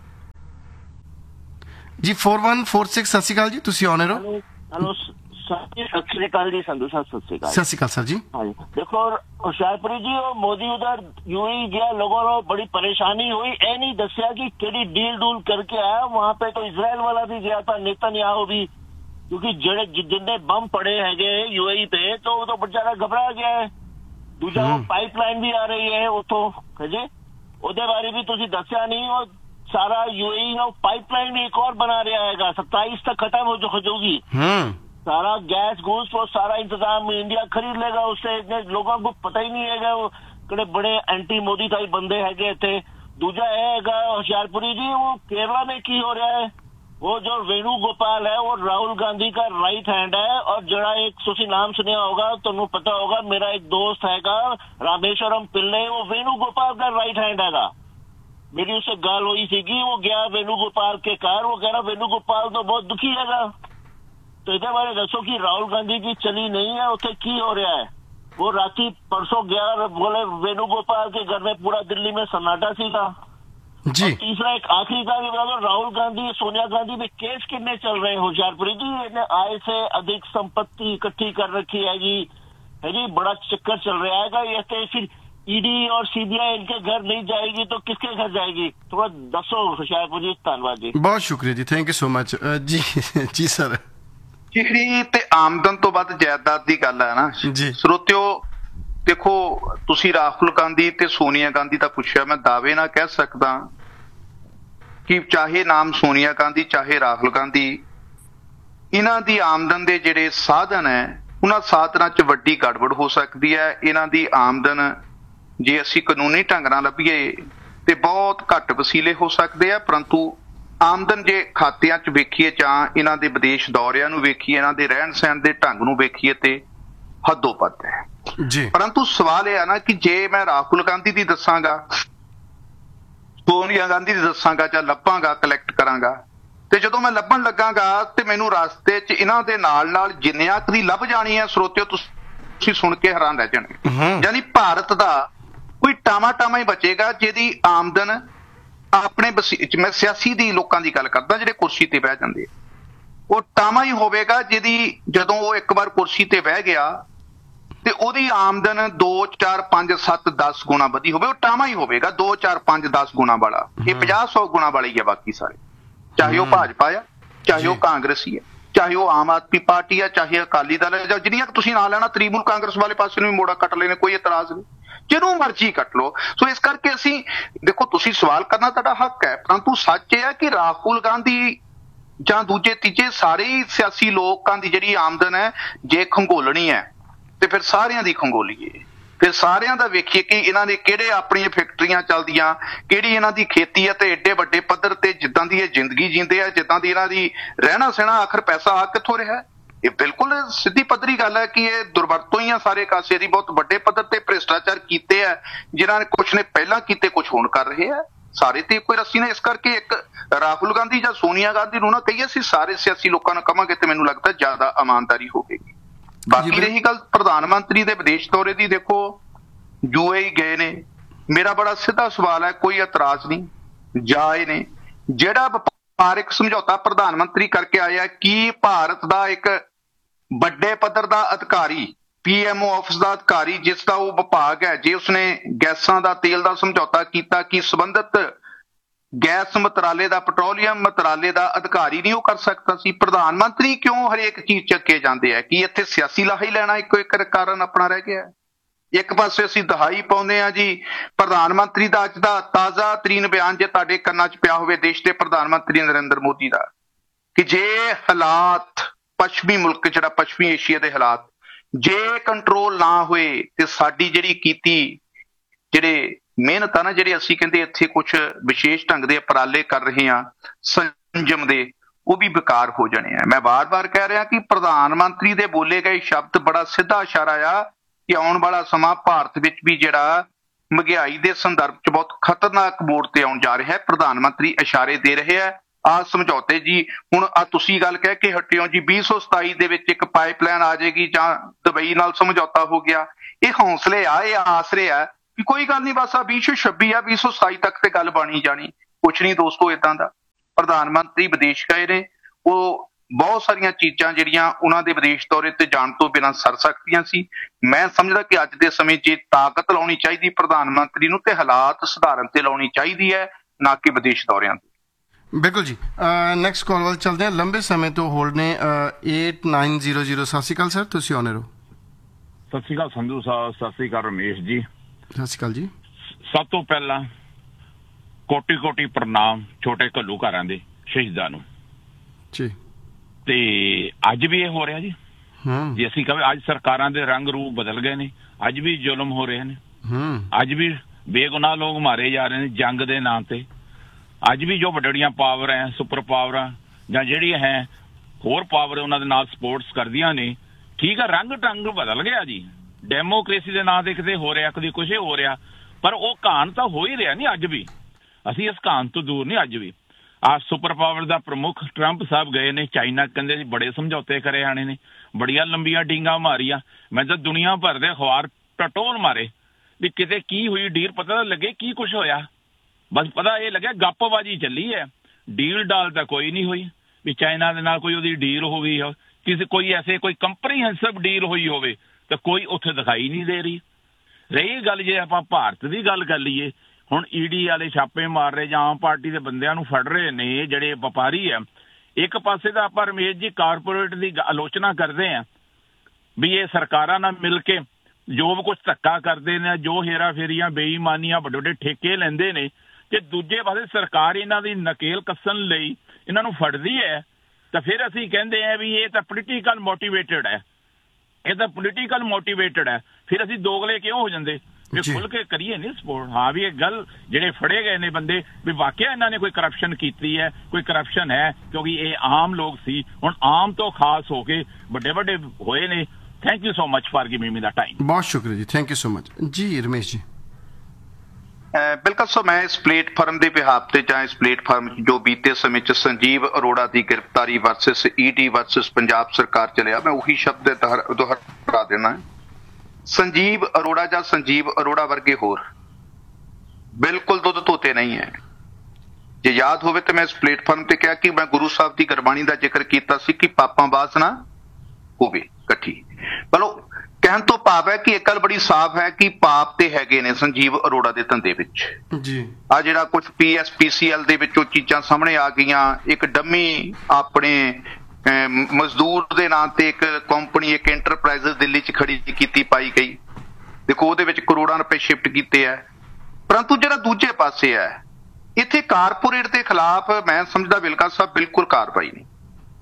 Speaker 1: G. Four one four six ਸਤਿ ਸ਼੍ਰੀ ਅਕਾਲ ਜੀ, ਤੁਸੀਂ ਔਨਰ ਹੋ।
Speaker 6: हेलो सर जी, सत श्रीकाल जी, संधू साहब सत श्रीकाल।
Speaker 1: सत श्रीकाल सर जी।
Speaker 6: हाँ जी, देखो होशियारपुरी जी और मोदी उधर यूएई गया, लोगों को बड़ी परेशानी हुई। ए नहीं दसिया कि केड़ी डील डूल करके आया। वहां पे तो इजराइल वाला भी गया था, नेतन्याहू भी, क्योंकि जेड़े जिन्ने बम पड़े है यूएई पे तो वो तो बेचारा घबरा गया है। दूजा वो पाइपलाइन भी आ रही है उतो जी, ओदे बारे भी तुसी दसिया नहीं। और सारा यूएई ना पाइपलाइन एक और बना रहा है, सत्ताईस तक खत्म हो जो जाएगी सारा गैस घूस तो सारा इंतजाम इंडिया खरीद लेगा उससे। इतने लोगों को पता ही नहीं है वो कड़े बड़े एंटी मोदी टाइप बंदे है थे। दूजा है होशियारपुरी जी, वो केरला में की हो रहा है, वो जो वेणुगोपाल है वो राहुल गांधी का राइट हैंड है। और जरा एक तुसी नाम सुनिया होगा, तुमको पता होगा, मेरा एक दोस्त हैगा रामेश्वरम पिल्ले, वो वेणुगोपाल का राइट हैंड हैगा। मेरी उससे गाल हुई थी, वो गया वेणुगोपाल के कार, वो कह रहा वेणुगोपाल तो बहुत दुखी हैगा। तो इधर बारे दसो कि राहुल गांधी की चली नहीं है, उसे की हो रहा है। वो राती परसों गया, बोले वेणुगोपाल के घर में पूरा दिल्ली में सन्नाटा सी था जी। तीसरा एक आखिरी का राहुल गांधी सोनिया गांधी में केस कितने चल रहे हैं होशियारपुरी जी, इन्हें आय से अधिक संपत्ति इकट्ठी कर रखी है जी, है जी, बड़ा चक्कर चल रहा है। ये फिर ईडी और सीबीआई इनके घर नहीं जाएगी तो किसके घर जाएगी? थोड़ा दसो होशियारपुर जी। धन्यवाद जी,
Speaker 1: बहुत शुक्रिया जी, thank you so much ji. Ji sir,
Speaker 4: ਜਿਹੜੀ ਤੇ ਆਮਦਨ ਤੋਂ ਵੱਧ ਜਾਇਦਾਦ ਦੀ ਗੱਲ ਹੈ ਨਾ
Speaker 1: ਜੀ
Speaker 4: ਸਰੋਤਿਓ, ਦੇਖੋ ਤੁਸੀਂ ਰਾਹੁਲ ਗਾਂਧੀ ਤੇ ਸੋਨੀਆ ਗਾਂਧੀ ਦਾ ਪੁੱਛਿਆ, ਮੈਂ ਦਾਅਵੇ ਨਾਲ ਕਹਿ ਸਕਦਾ ਕਿ ਚਾਹੇ ਨਾਮ ਸੋਨੀਆ ਗਾਂਧੀ ਚਾਹੇ ਰਾਹੁਲ ਗਾਂਧੀ, ਇਹਨਾਂ ਦੀ ਆਮਦਨ ਦੇ ਜਿਹੜੇ ਸਾਧਨ ਹੈ ਉਹਨਾਂ ਸਾਧਨਾਂ 'ਚ ਵੱਡੀ ਗੜਬੜ ਹੋ ਸਕਦੀ ਹੈ। ਇਹਨਾਂ ਦੀ ਆਮਦਨ ਜੇ ਅਸੀਂ ਕਾਨੂੰਨੀ ਢੰਗ ਨਾਲ ਲੱਭੀਏ ਤੇ ਬਹੁਤ ਘੱਟ ਵਸੀਲੇ ਹੋ ਸਕਦੇ ਆ, ਪਰੰਤੂ ਆਮਦਨ ਜੇ ਖਾਤਿਆਂ 'ਚ ਵੇਖੀਏ ਜਾਂ ਇਹਨਾਂ ਦੇ ਵਿਦੇਸ਼ ਦੌਰਿਆਂ ਨੂੰ ਵੇਖੀਏ, ਇਹਨਾਂ ਦੇ ਰਹਿਣ ਸਹਿਣ ਦੇ ਢੰਗ ਨੂੰ ਵੇਖੀਏ ਤੇ ਹੱਦੋਂ ਵੱਧ ਹੈ
Speaker 1: ਜੀ।
Speaker 4: ਪਰੰਤੂ ਸਵਾਲ ਇਹ ਆ ਨਾ ਕਿ ਜੇ ਮੈਂ ਰਾਹੁਲ ਗਾਂਧੀ ਦੀ ਦੱਸਾਂਗਾ, ਸੋਨੀਆ ਗਾਂਧੀ ਦੀ ਦੱਸਾਂਗਾ ਜਾਂ ਲੱਭਾਂਗਾ, ਕਲੈਕਟ ਕਰਾਂਗਾ, ਤੇ ਜਦੋਂ ਮੈਂ ਲੱਭਣ ਲੱਗਾਂਗਾ ਤੇ ਮੈਨੂੰ ਰਸਤੇ 'ਚ ਇਹਨਾਂ ਦੇ ਨਾਲ ਨਾਲ ਜਿੰਨਿਆਂ ਕੁ ਦੀ ਲੱਭ ਜਾਣੀ ਹੈ ਸਰੋਤਿਓ, ਤੁਸੀਂ ਸੁਣ ਕੇ ਹੈਰਾਨ ਰਹਿ ਜਾਣਗੇ। ਯਾਨੀ ਭਾਰਤ ਦਾ ਕੋਈ ਟਾਮਾ ਟਾਮਾ ਹੀ ਬਚੇਗਾ ਜਿਹਦੀ ਆਮਦਨ ਆਪਣੇ ਮੈਂ ਸਿਆਸੀ ਦੀ ਲੋਕਾਂ ਦੀ ਗੱਲ ਕਰਦਾ ਜਿਹੜੇ ਕੁਰਸੀ ਤੇ ਬਹਿ ਜਾਂਦੇ, ਉਹ ਟਾਮਾ ਹੀ ਹੋਵੇਗਾ ਜਿਹਦੀ ਜਦੋਂ ਉਹ ਇੱਕ ਵਾਰ ਕੁਰਸੀ ਤੇ ਬਹਿ ਗਿਆ ਤੇ ਉਹਦੀ ਆਮਦਨ ਦੋ ਚਾਰ ਪੰਜ ਸੱਤ ਦਸ ਗੁਣਾ ਵਧੀ ਹੋਵੇ। ਉਹ ਟਾਮਾ ਹੀ ਹੋਵੇਗਾ ਦੋ ਚਾਰ ਪੰਜ ਦਸ ਗੁਣਾ ਵਾਲਾ। ਇਹ ਪੰਜਾਹ ਸੌ ਗੁਣਾ ਵਾਲਾ ਹੀ ਹੈ ਬਾਕੀ ਸਾਰੇ, ਚਾਹੇ ਉਹ ਭਾਜਪਾ ਆ, ਚਾਹੇ ਉਹ ਕਾਂਗਰਸੀ ਹੈ, ਚਾਹੇ ਉਹ ਆਮ ਆਦਮੀ ਪਾਰਟੀ ਆ, ਚਾਹੇ ਅਕਾਲੀ ਦਲ ਹੈ, ਜਾਂ ਜਿਹੜੀਆਂ ਤੁਸੀਂ ਨਾਂ ਲੈਣਾ ਤ੍ਰਿਣਮੂਲ ਕਾਂਗਰਸ ਵਾਲੇ ਪਾਸੇ ਨੂੰ ਵੀ ਮੋੜਾ ਕੱਟ ਲੈਣੇ, ਕੋਈ ਇਤਰਾਜ਼ ਨਹੀਂ, ਜਿਹਨੂੰ ਮਰਜ਼ੀ ਕੱਟ ਲਓ। ਸੋ ਇਸ ਕਰਕੇ ਅਸੀਂ ਦੇਖੋ, ਤੁਸੀਂ ਸਵਾਲ ਕਰਨਾ ਤੁਹਾਡਾ ਹੱਕ ਹੈ, ਪਰੰਤੂ ਸੱਚ ਇਹ ਹੈ ਕਿ ਰਾਹੁਲ ਗਾਂਧੀ ਜਾਂ ਦੂਜੇ ਤੀਜੇ ਸਾਰੇ ਹੀ ਸਿਆਸੀ ਲੋਕਾਂ ਦੀ ਜਿਹੜੀ ਆਮਦਨ ਹੈ ਜੇ ਖੰਗੋਲਣੀ ਹੈ ਤੇ ਫਿਰ ਸਾਰਿਆਂ ਦੀ ਖੰਗੋਲੀਏ, ਫਿਰ ਸਾਰਿਆਂ ਦਾ ਵੇਖੀਏ ਕਿ ਇਹਨਾਂ ਦੇ ਕਿਹੜੇ ਆਪਣੀਆਂ ਫੈਕਟਰੀਆਂ ਚੱਲਦੀਆਂ, ਕਿਹੜੀ ਇਹਨਾਂ ਦੀ ਖੇਤੀ ਹੈ ਤੇ ਏਡੇ ਵੱਡੇ ਪੱਧਰ ਤੇ ਜਿੱਦਾਂ ਦੀ ਇਹ ਜ਼ਿੰਦਗੀ ਜੀਂਦੇ ਆ, ਜਿੱਦਾਂ ਦੀ ਇਹਨਾਂ ਦੀ ਰਹਿਣਾ ਸਹਿਣਾ, ਆਖਰ ਪੈਸਾ ਆ ਕਿੱਥੋਂ ਰਿਹਾ? ਇਹ ਬਿਲਕੁਲ ਸਿੱਧੀ ਪੱਧਰੀ ਗੱਲ ਹੈ ਕਿ ਇਹ ਦੁਰਵਰਤੋਂ ਹੀ ਆ ਸਾਰੇ ਕਾਸੇ ਦੀ, ਬਹੁਤ ਵੱਡੇ ਪੱਧਰ ਤੇ ਭ੍ਰਿਸ਼ਟਾਚਾਰ ਕੀਤੇ ਆ ਜਿਨ੍ਹਾਂ ਨੇ ਕੁਛ ਨੇ ਪਹਿਲਾਂ ਕੀਤੇ, ਕੁਛ ਹੁਣ ਕਰ ਰਹੇ ਆ, ਸਾਰੇ ਤੇ ਕੋਈ ਰੱਸੀ ਨੇ। ਇਸ ਕਰਕੇ ਇੱਕ ਰਾਹੁਲ ਗਾਂਧੀ ਜਾਂ ਸੋਨੀਆ ਗਾਂਧੀ ਨੂੰ ਨਾ ਕਹੀਏ, ਅਸੀਂ ਸਾਰੇ ਸਿਆਸੀ ਲੋਕਾਂ ਨੂੰ ਕਵਾਂਗੇ ਤੇ ਮੈਨੂੰ ਲੱਗਦਾ ਜ਼ਿਆਦਾ ਇਮਾਨਦਾਰੀ ਹੋਵੇਗੀ। ਬਾਕੀ ਰਹੀ ਗੱਲ ਪ੍ਰਧਾਨ ਮੰਤਰੀ ਦੇ ਵਿਦੇਸ਼ ਦੌਰੇ ਦੀ, ਦੇਖੋ ਯੂਏਈ ਗਏ ਨੇ, ਮੇਰਾ ਬੜਾ ਸਿੱਧਾ ਸਵਾਲ ਹੈ, ਕੋਈ ਇਤਰਾਜ਼ ਨਹੀਂ, ਜਾਏ ਨੇ। ਜਿਹੜਾ ਵਪਾਰਕ ਸਮਝੌਤਾ ਪ੍ਰਧਾਨ ਮੰਤਰੀ ਕਰਕੇ ਆਇਆ, ਕੀ ਭਾਰਤ ਦਾ ਇੱਕ ਵੱਡੇ ਪੱਧਰ ਦਾ ਅਧਿਕਾਰੀ, ਪੀਐਮਓ ਆਫਿਸ ਦਾ ਅਧਿਕਾਰੀ ਜਿਸ ਦਾ ਉਹ ਵਿਭਾਗ ਹੈ, ਜੇ ਉਸਨੇ ਗੈਸਾਂ ਦਾ ਤੇਲ ਦਾ ਸਮਝੌਤਾ ਕੀਤਾ, ਕੀ ਸੰਬੰਧਿਤ ਗੈਸ ਮੰਤਰਾਲੇ ਦਾ, ਪੈਟਰੋਲੀਅਮ ਮੰਤਰਾਲੇ ਦਾ ਅਧਿਕਾਰੀ ਨਹੀਂ ਉਹ ਕਰ ਸਕਦਾ ਸੀ? ਪ੍ਰਧਾਨ ਮੰਤਰੀ ਕਿਉਂ ਹਰੇਕ ਚੀਜ਼ ਚੱਕੇ ਜਾਂਦੇ ਆ? ਕੀ ਇੱਥੇ ਸਿਆਸੀ ਲਾਹਾ ਹੀ ਲੈਣਾ ਇੱਕੋ ਇੱਕ ਕਾਰਨ ਆਪਣਾ ਰਹਿ ਗਿਆ? ਇੱਕ ਪਾਸੇ ਅਸੀਂ ਦਹਾਈ ਪਾਉਂਦੇ ਆ ਜੀ ਪ੍ਰਧਾਨ ਮੰਤਰੀ ਦਾ ਅੱਜ ਦਾ ਤਾਜ਼ਾ ਤਰੀਨ ਬਿਆਨ ਜੇ ਤੁਹਾਡੇ ਕੰਨਾਂ 'ਚ ਪਿਆ ਹੋਵੇ ਦੇਸ਼ ਦੇ ਪ੍ਰਧਾਨ ਮੰਤਰੀ ਨਰਿੰਦਰ ਮੋਦੀ ਦਾ, ਕਿ ਜੇ ਹਾਲਾਤ ਪੱਛਮੀ ਮੁਲਕ, ਜਿਹੜਾ ਪੱਛਮੀ ਏਸ਼ੀਆ ਦੇ ਹਾਲਾਤ ਜੇ ਕੰਟਰੋਲ ਨਾ ਹੋਏ ਤੇ ਸਾਡੀ ਜਿਹੜੀ ਕੀਤੀ ਜਿਹੜੇ ਮਿਹਨਤ ਆ ਨਾ, ਜਿਹੜੇ ਅਸੀਂ ਕਹਿੰਦੇ ਇੱਥੇ ਕੁਛ ਵਿਸ਼ੇਸ਼ ਢੰਗ ਦੇ ਉਪਰਾਲੇ ਕਰ ਰਹੇ ਹਾਂ ਸੰਜਮ ਦੇ, ਉਹ ਵੀ ਬੇਕਾਰ ਹੋ ਜਾਣੇ ਆ। ਮੈਂ ਬਾਰ-ਬਾਰ ਕਹਿ ਰਿਹਾ ਕਿ ਪ੍ਰਧਾਨ ਮੰਤਰੀ ਦੇ ਬੋਲੇ ਗਏ ਸ਼ਬਦ ਬੜਾ ਸਿੱਧਾ ਇਸ਼ਾਰਾ ਆ ਕਿ ਆਉਣ ਵਾਲਾ ਸਮਾਂ ਭਾਰਤ ਵਿੱਚ ਵੀ ਜਿਹੜਾ ਮਹਿੰਗਾਈ ਦੇ ਸੰਦਰਭ 'ਚ ਬਹੁਤ ਖਤਰਨਾਕ ਮੋੜ ਤੇ ਆਉਣ ਜਾ ਰਿਹਾ ਹੈ। ਪ੍ਰਧਾਨ ਮੰਤਰੀ ਇਸ਼ਾਰੇ ਦੇ ਰਹੇ ਆ। ਆਹ ਸਮਝੌਤੇ ਜੀ, ਹੁਣ ਆ ਤੁਸੀਂ ਗੱਲ ਕਹਿ ਕੇ ਹਟਿਓ ਜੀ ਵੀਹ ਸੌ ਸਤਾਈ ਦੇ ਵਿੱਚ ਇੱਕ ਪਾਈਪਲਾਈਨ ਆ ਜਾਏਗੀ ਜਾਂ ਦੁਬਈ ਨਾਲ ਸਮਝੌਤਾ ਹੋ ਗਿਆ। ਇਹ ਹੌਸਲੇ ਆ, ਇਹ ਆਸਰੇ ਆ ਕਿ ਕੋਈ ਗੱਲ ਨਹੀਂ, ਬਸ ਆ ਵੀਹ ਸੌ ਛੱਬੀ ਆ, ਵੀਹ ਸੌ ਸਤਾਈ ਤੱਕ ਤੇ ਗੱਲ ਬਣੀ ਜਾਣੀ। ਕੁਛ ਨਹੀਂ ਦੋਸਤੋ ਏਦਾਂ ਦਾ। ਪ੍ਰਧਾਨ ਮੰਤਰੀ ਵਿਦੇਸ਼ ਗਏ ਨੇ, ਉਹ ਬਹੁਤ ਸਾਰੀਆਂ ਚੀਜ਼ਾਂ ਜਿਹੜੀਆਂ ਉਹਨਾਂ ਦੇ ਵਿਦੇਸ਼ ਦੌਰੇ ਤੇ ਜਾਣ ਤੋਂ ਬਿਨਾਂ ਸਰ ਸਕਦੀਆਂ ਸੀ। ਮੈਂ ਸਮਝਦਾ ਕਿ ਅੱਜ ਦੇ ਸਮੇਂ 'ਚ ਤਾਕਤ ਲਾਉਣੀ ਚਾਹੀਦੀ ਪ੍ਰਧਾਨ ਮੰਤਰੀ ਨੂੰ ਤੇ ਹਾਲਾਤ ਸੁਧਾਰਨ ਤੇ ਲਾਉਣੀ ਚਾਹੀਦੀ ਹੈ, ਨਾ ਕਿ ਵਿਦੇਸ਼ ਦੌਰਿਆਂ ਤੇ।
Speaker 1: ਬਿਲਕੁਲ ਜੀ। ਨੈਕਸਟ ਕਾਲ ਵੱਲ ਚੱਲਦੇ ਹਾਂ। ਲੰਬੇ ਸਮੇਂ ਤੋਂ ਹੋਲਡ ਨੇ ਏਟ ਨਾਈਨ ਜ਼ੀਰੋ ਜ਼ੀਰੋ। ਸਤਿ ਸ਼੍ਰੀ ਅਕਾਲ ਸਰ, ਤੁਸੀਂ ਆਨਰ ਹੋ।
Speaker 7: ਸਤਿ ਸ਼੍ਰੀ ਅਕਾਲ ਸੰਧੂ ਸਾਹਿਬ, ਸਤਿ ਸ਼੍ਰੀ ਅਕਾਲ ਰਮੇਸ਼ ਜੀ।
Speaker 1: ਸਤਿ ਸ਼੍ਰੀ ਅਕਾਲ ਜੀ।
Speaker 7: ਸਭ ਤੋਂ ਪਹਿਲਾਂ ਕੋਟੀ ਕੋਟੀ ਪ੍ਰਣਾਮ ਛੋਟੇ ਘੱਲੂਘਾਰਾਂ ਦੇ ਸ਼ਹੀਦਾਂ ਨੂੰ
Speaker 1: ਜੀ।
Speaker 7: ਤੇ ਅੱਜ ਵੀ ਇਹ ਹੋ ਰਿਹਾ ਜੀ।
Speaker 1: ਹੂੰ
Speaker 7: ਜੇ ਅਸੀਂ ਕਹੇ ਅੱਜ ਸਰਕਾਰਾਂ ਦੇ ਰੰਗ ਰੂਪ ਬਦਲ ਗਏ ਨੇ, ਅੱਜ ਵੀ ਜ਼ੁਲਮ ਹੋ ਰਹੇ ਨੇ,
Speaker 1: ਹੂੰ
Speaker 7: ਅੱਜ ਵੀ ਬੇਗੁਨਾਹ ਲੋਕ ਮਾਰੇ ਜਾ ਰਹੇ ਨੇ ਜੰਗ ਦੇ ਨਾਂ ਤੇ। ਅੱਜ ਵੀ ਜੋ ਵੱਡੀਆਂ ਪਾਵਰ ਹੈ, ਸੁਪਰ ਪਾਵਰਾਂ ਜਾਂ ਜਿਹੜੀਆਂ ਹੈ ਹੋਰ ਪਾਵਰ ਉਹਨਾਂ ਦੇ ਨਾਲ ਸਪੋਰਟਸ ਕਰਦੀਆਂ ਨੇ, ਠੀਕ ਆ, ਰੰਗ ਢੰਗ ਬਦਲ ਗਿਆ ਜੀ। ਡੈਮੋਕ੍ਰੇਸੀ ਦੇ ਨਾਂ ਤੇ ਕਿਤੇ ਹੋ ਰਿਹਾ, ਕਦੇ ਕੁਛ ਹੋ ਰਿਹਾ, ਪਰ ਉਹ ਕਹਾਣ ਤਾਂ ਹੋ ਹੀ ਰਿਹਾ ਨਹੀਂ ਅੱਜ ਵੀ। ਅਸੀਂ ਇਸ ਕਹਾਣ ਤੋਂ ਦੂਰ ਨਹੀਂ ਅੱਜ ਵੀ। ਆ ਸੁਪਰ ਪਾਵਰ ਦਾ ਪ੍ਰਮੁੱਖ ਟਰੰਪ ਸਾਹਿਬ ਗਏ ਨੇ ਚਾਈਨਾ, ਕਹਿੰਦੇ ਜੀ ਬੜੇ ਸਮਝੌਤੇ ਕਰੇ ਆਣੇ ਨੇ, ਬੜੀਆਂ ਲੰਬੀਆਂ ਡੀਂਗਾਂ ਮਾਰੀਆਂ। ਮੈਂ ਤਾਂ ਦੁਨੀਆ ਭਰ ਦੇ ਅਖਬਾਰ ਟਟੋਲ ਮਾਰੇ ਵੀ ਕਿਤੇ ਕੀ ਹੋਈ ਡੀਲ, ਪਤਾ ਤਾਂ ਲੱਗੇ ਕੀ ਕੁਛ ਹੋਇਆ। ਬਸ ਪਤਾ ਇਹ ਲੱਗਿਆ ਗੱਪਬਾਜੀ ਚੱਲੀ ਹੈ, ਡੀਲ ਡਾਲ ਤਾਂ ਕੋਈ ਨਹੀਂ ਹੋਈ ਵੀ ਚਾਈਨਾ ਦੇ ਨਾਲ ਕੋਈ ਉਹਦੀ ਡੀਲ ਹੋ ਗਈ ਹੋ, ਕਿਸੇ ਕੋਈ ਐਸੇ ਕੋਈ ਕੰਪਰੀਹੈਂਸਿਵ ਡੀਲ ਹੋਈ ਹੋਵੇ ਤਾਂ ਕੋਈ ਉੱਥੇ ਦਿਖਾਈ ਨਹੀਂ ਦੇ ਰਹੀ। ਰਹੀ ਗੱਲ ਜੇ ਆਪਾਂ ਭਾਰਤ ਦੀ ਗੱਲ ਕਰ ਲਈਏ, ਹੁਣ ਈਡੀ ਵਾਲੇ ਛਾਪੇ ਮਾਰ ਰਹੇ ਜਾਂ ਆਮ ਪਾਰਟੀ ਦੇ ਬੰਦਿਆਂ ਨੂੰ ਫੜ ਰਹੇ ਨੇ ਜਿਹੜੇ ਵਪਾਰੀ ਆ। ਇੱਕ ਪਾਸੇ ਤਾਂ ਆਪਾਂ ਰਮੇਸ਼ ਜੀ ਕਾਰਪੋਰੇਟ ਦੀ ਆਲੋਚਨਾ ਕਰਦੇ ਆ ਵੀ ਇਹ ਸਰਕਾਰਾਂ ਨਾਲ ਮਿਲ ਕੇ ਜੋ ਵੀ ਕੁਛ ਧੱਕਾ ਕਰਦੇ ਨੇ, ਜੋ ਹੇਰਾ ਫੇਰੀਆਂ ਬੇਈਮਾਨੀਆਂ ਵੱਡੇ ਵੱਡੇ ਠੇਕੇ ਲੈਂਦੇ ਨੇ, ਤੇ ਦੂਜੇ ਪਾਸੇ ਸਰਕਾਰ ਇਹਨਾਂ ਦੀ ਨਕੇਲ ਕੱਸਣ ਲਈ ਇਹਨਾਂ ਨੂੰ ਫੜਦੀ ਹੈ। ਤਾਂ ਫਿਰ ਅਸੀਂ ਕਹਿੰਦੇ ਆ ਵੀ ਇਹ ਤਾਂ ਪੋਲੀਟੀਕਲ ਮੋਟੀਵੇਟਡ ਹੈ, ਇਹ ਤਾਂ ਪੋਲੀਟੀਕਲ ਮੋਟੀਵੇਟਡ ਹੈ। ਫਿਰ ਅਸੀਂ ਦੋਗਲੇ ਕਿਉਂ ਹੋ ਜਾਂਦੇ ਵੀ ਖੁੱਲ ਕੇ ਕਰੀਏ ਨਹੀਂ ਸਪੋਰਟ। ਹਾਂ ਵੀ ਇਹ ਗੱਲ ਜਿਹੜੇ ਫੜੇ ਗਏ ਨੇ ਬੰਦੇ ਵੀ ਵਾਕਿਆ ਇਹਨਾਂ ਨੇ ਕੋਈ ਕਰਪਸ਼ਨ ਕੀਤੀ ਹੈ, ਕੋਈ ਕਰਪਸ਼ਨ ਹੈ, ਕਿਉਂਕਿ ਇਹ ਆਮ ਲੋਕ ਸੀ, ਹੁਣ ਆਮ ਤੋਂ ਖਾਸ ਹੋ ਕੇ ਵੱਡੇ ਵੱਡੇ ਹੋਏ ਨੇ। Thank you so much for giving me the time.
Speaker 1: ਬਹੁਤ ਸ਼ੁਕਰੀਆ ਜੀ, ਥੈਂਕ ਯੂ ਸੋ ਮਚ ਜੀ। ਰਮੇਸ਼ ਜੀ।
Speaker 4: ਬਿਲਕੁਲ ਸੋ ਮੈਂ ਇਸ ਪਲੇਟਫਾਰਮ ਦੇ ਬਿਹਾਫ ਤੇ ਜਾਂ ਇਸ ਪਲੇਟਫਾਰਮ ਜੋ ਬੀਤੇ ਸਮੇਂ 'ਚ ਸੰਜੀਵ ਅਰੋੜਾ ਦੀ ਗ੍ਰਿਫਤਾਰੀ ਵਰਸਸ ਈਡੀ ਵਰਸਸ ਪੰਜਾਬ ਸਰਕਾਰ ਚੱਲਿਆ, ਮੈਂ ਉਹੀ ਸ਼ਬਦ ਦੁਹਰਾ ਦੇਣਾ। ਸੰਜੀਵ ਅਰੋੜਾ ਜਾਂ ਸੰਜੀਵ ਅਰੋੜਾ ਵਰਗੇ ਹੋਰ ਬਿਲਕੁਲ ਦੁੱਧ ਧੋਤੇ ਨਹੀਂ ਹੈ। ਜੇ ਯਾਦ ਹੋਵੇ ਤਾਂ ਮੈਂ ਇਸ ਪਲੇਟਫਾਰਮ ਤੇ ਕਿਹਾ ਕਿ ਮੈਂ ਗੁਰੂ ਸਾਹਿਬ ਦੀ ਗੁਰਬਾਣੀ ਦਾ ਜ਼ਿਕਰ ਕੀਤਾ ਸੀ ਕਿ ਪਾਪਾਂ ਬਾਸ ਨਾ ਹੋਵੇ ਇਕੱਠੀ। ਚਲੋ ਕਹਿਣ ਤੋਂ ਭਾਵ ਹੈ ਕਿ ਇੱਕ ਗੱਲ ਬੜੀ ਸਾਫ਼ ਹੈ ਕਿ ਪਾਪ ਤੇ ਹੈਗੇ ਨੇ ਸੰਜੀਵ ਅਰੋੜਾ ਦੇ ਧੰਦੇ ਵਿੱਚ
Speaker 1: ਜੀ।
Speaker 4: ਆ ਜਿਹੜਾ ਕੁਝ ਪੀ ਐਸ ਪੀ ਸੀ ਐਲ ਦੇ ਵਿੱਚੋਂ ਚੀਜ਼ਾਂ ਸਾਹਮਣੇ ਆ ਗਈਆਂ, ਇੱਕ ਡੰਮੀ ਆਪਣੇ ਮਜ਼ਦੂਰ ਦੇ ਨਾਂ ਤੇ ਇੱਕ ਕੰਪਨੀ, ਇੱਕ ਐਂਟਰਪ੍ਰਾਈਜ਼ ਦਿੱਲੀ 'ਚ ਖੜੀ ਕੀਤੀ ਪਾਈ ਗਈ। ਦੇਖੋ ਉਹਦੇ ਵਿੱਚ ਕਰੋੜਾਂ ਰੁਪਏ ਸ਼ਿਫਟ ਕੀਤੇ ਆ। ਪਰੰਤੂ ਜਿਹੜਾ ਦੂਜੇ ਪਾਸੇ ਹੈ, ਇੱਥੇ ਕਾਰਪੋਰੇਟ ਦੇ ਖਿਲਾਫ ਮੈਂ ਸਮਝਦਾ ਵਿਲਕਾ ਸਾਹਿਬ ਬਿਲਕੁਲ ਕਾਰਵਾਈ ਨਹੀਂ।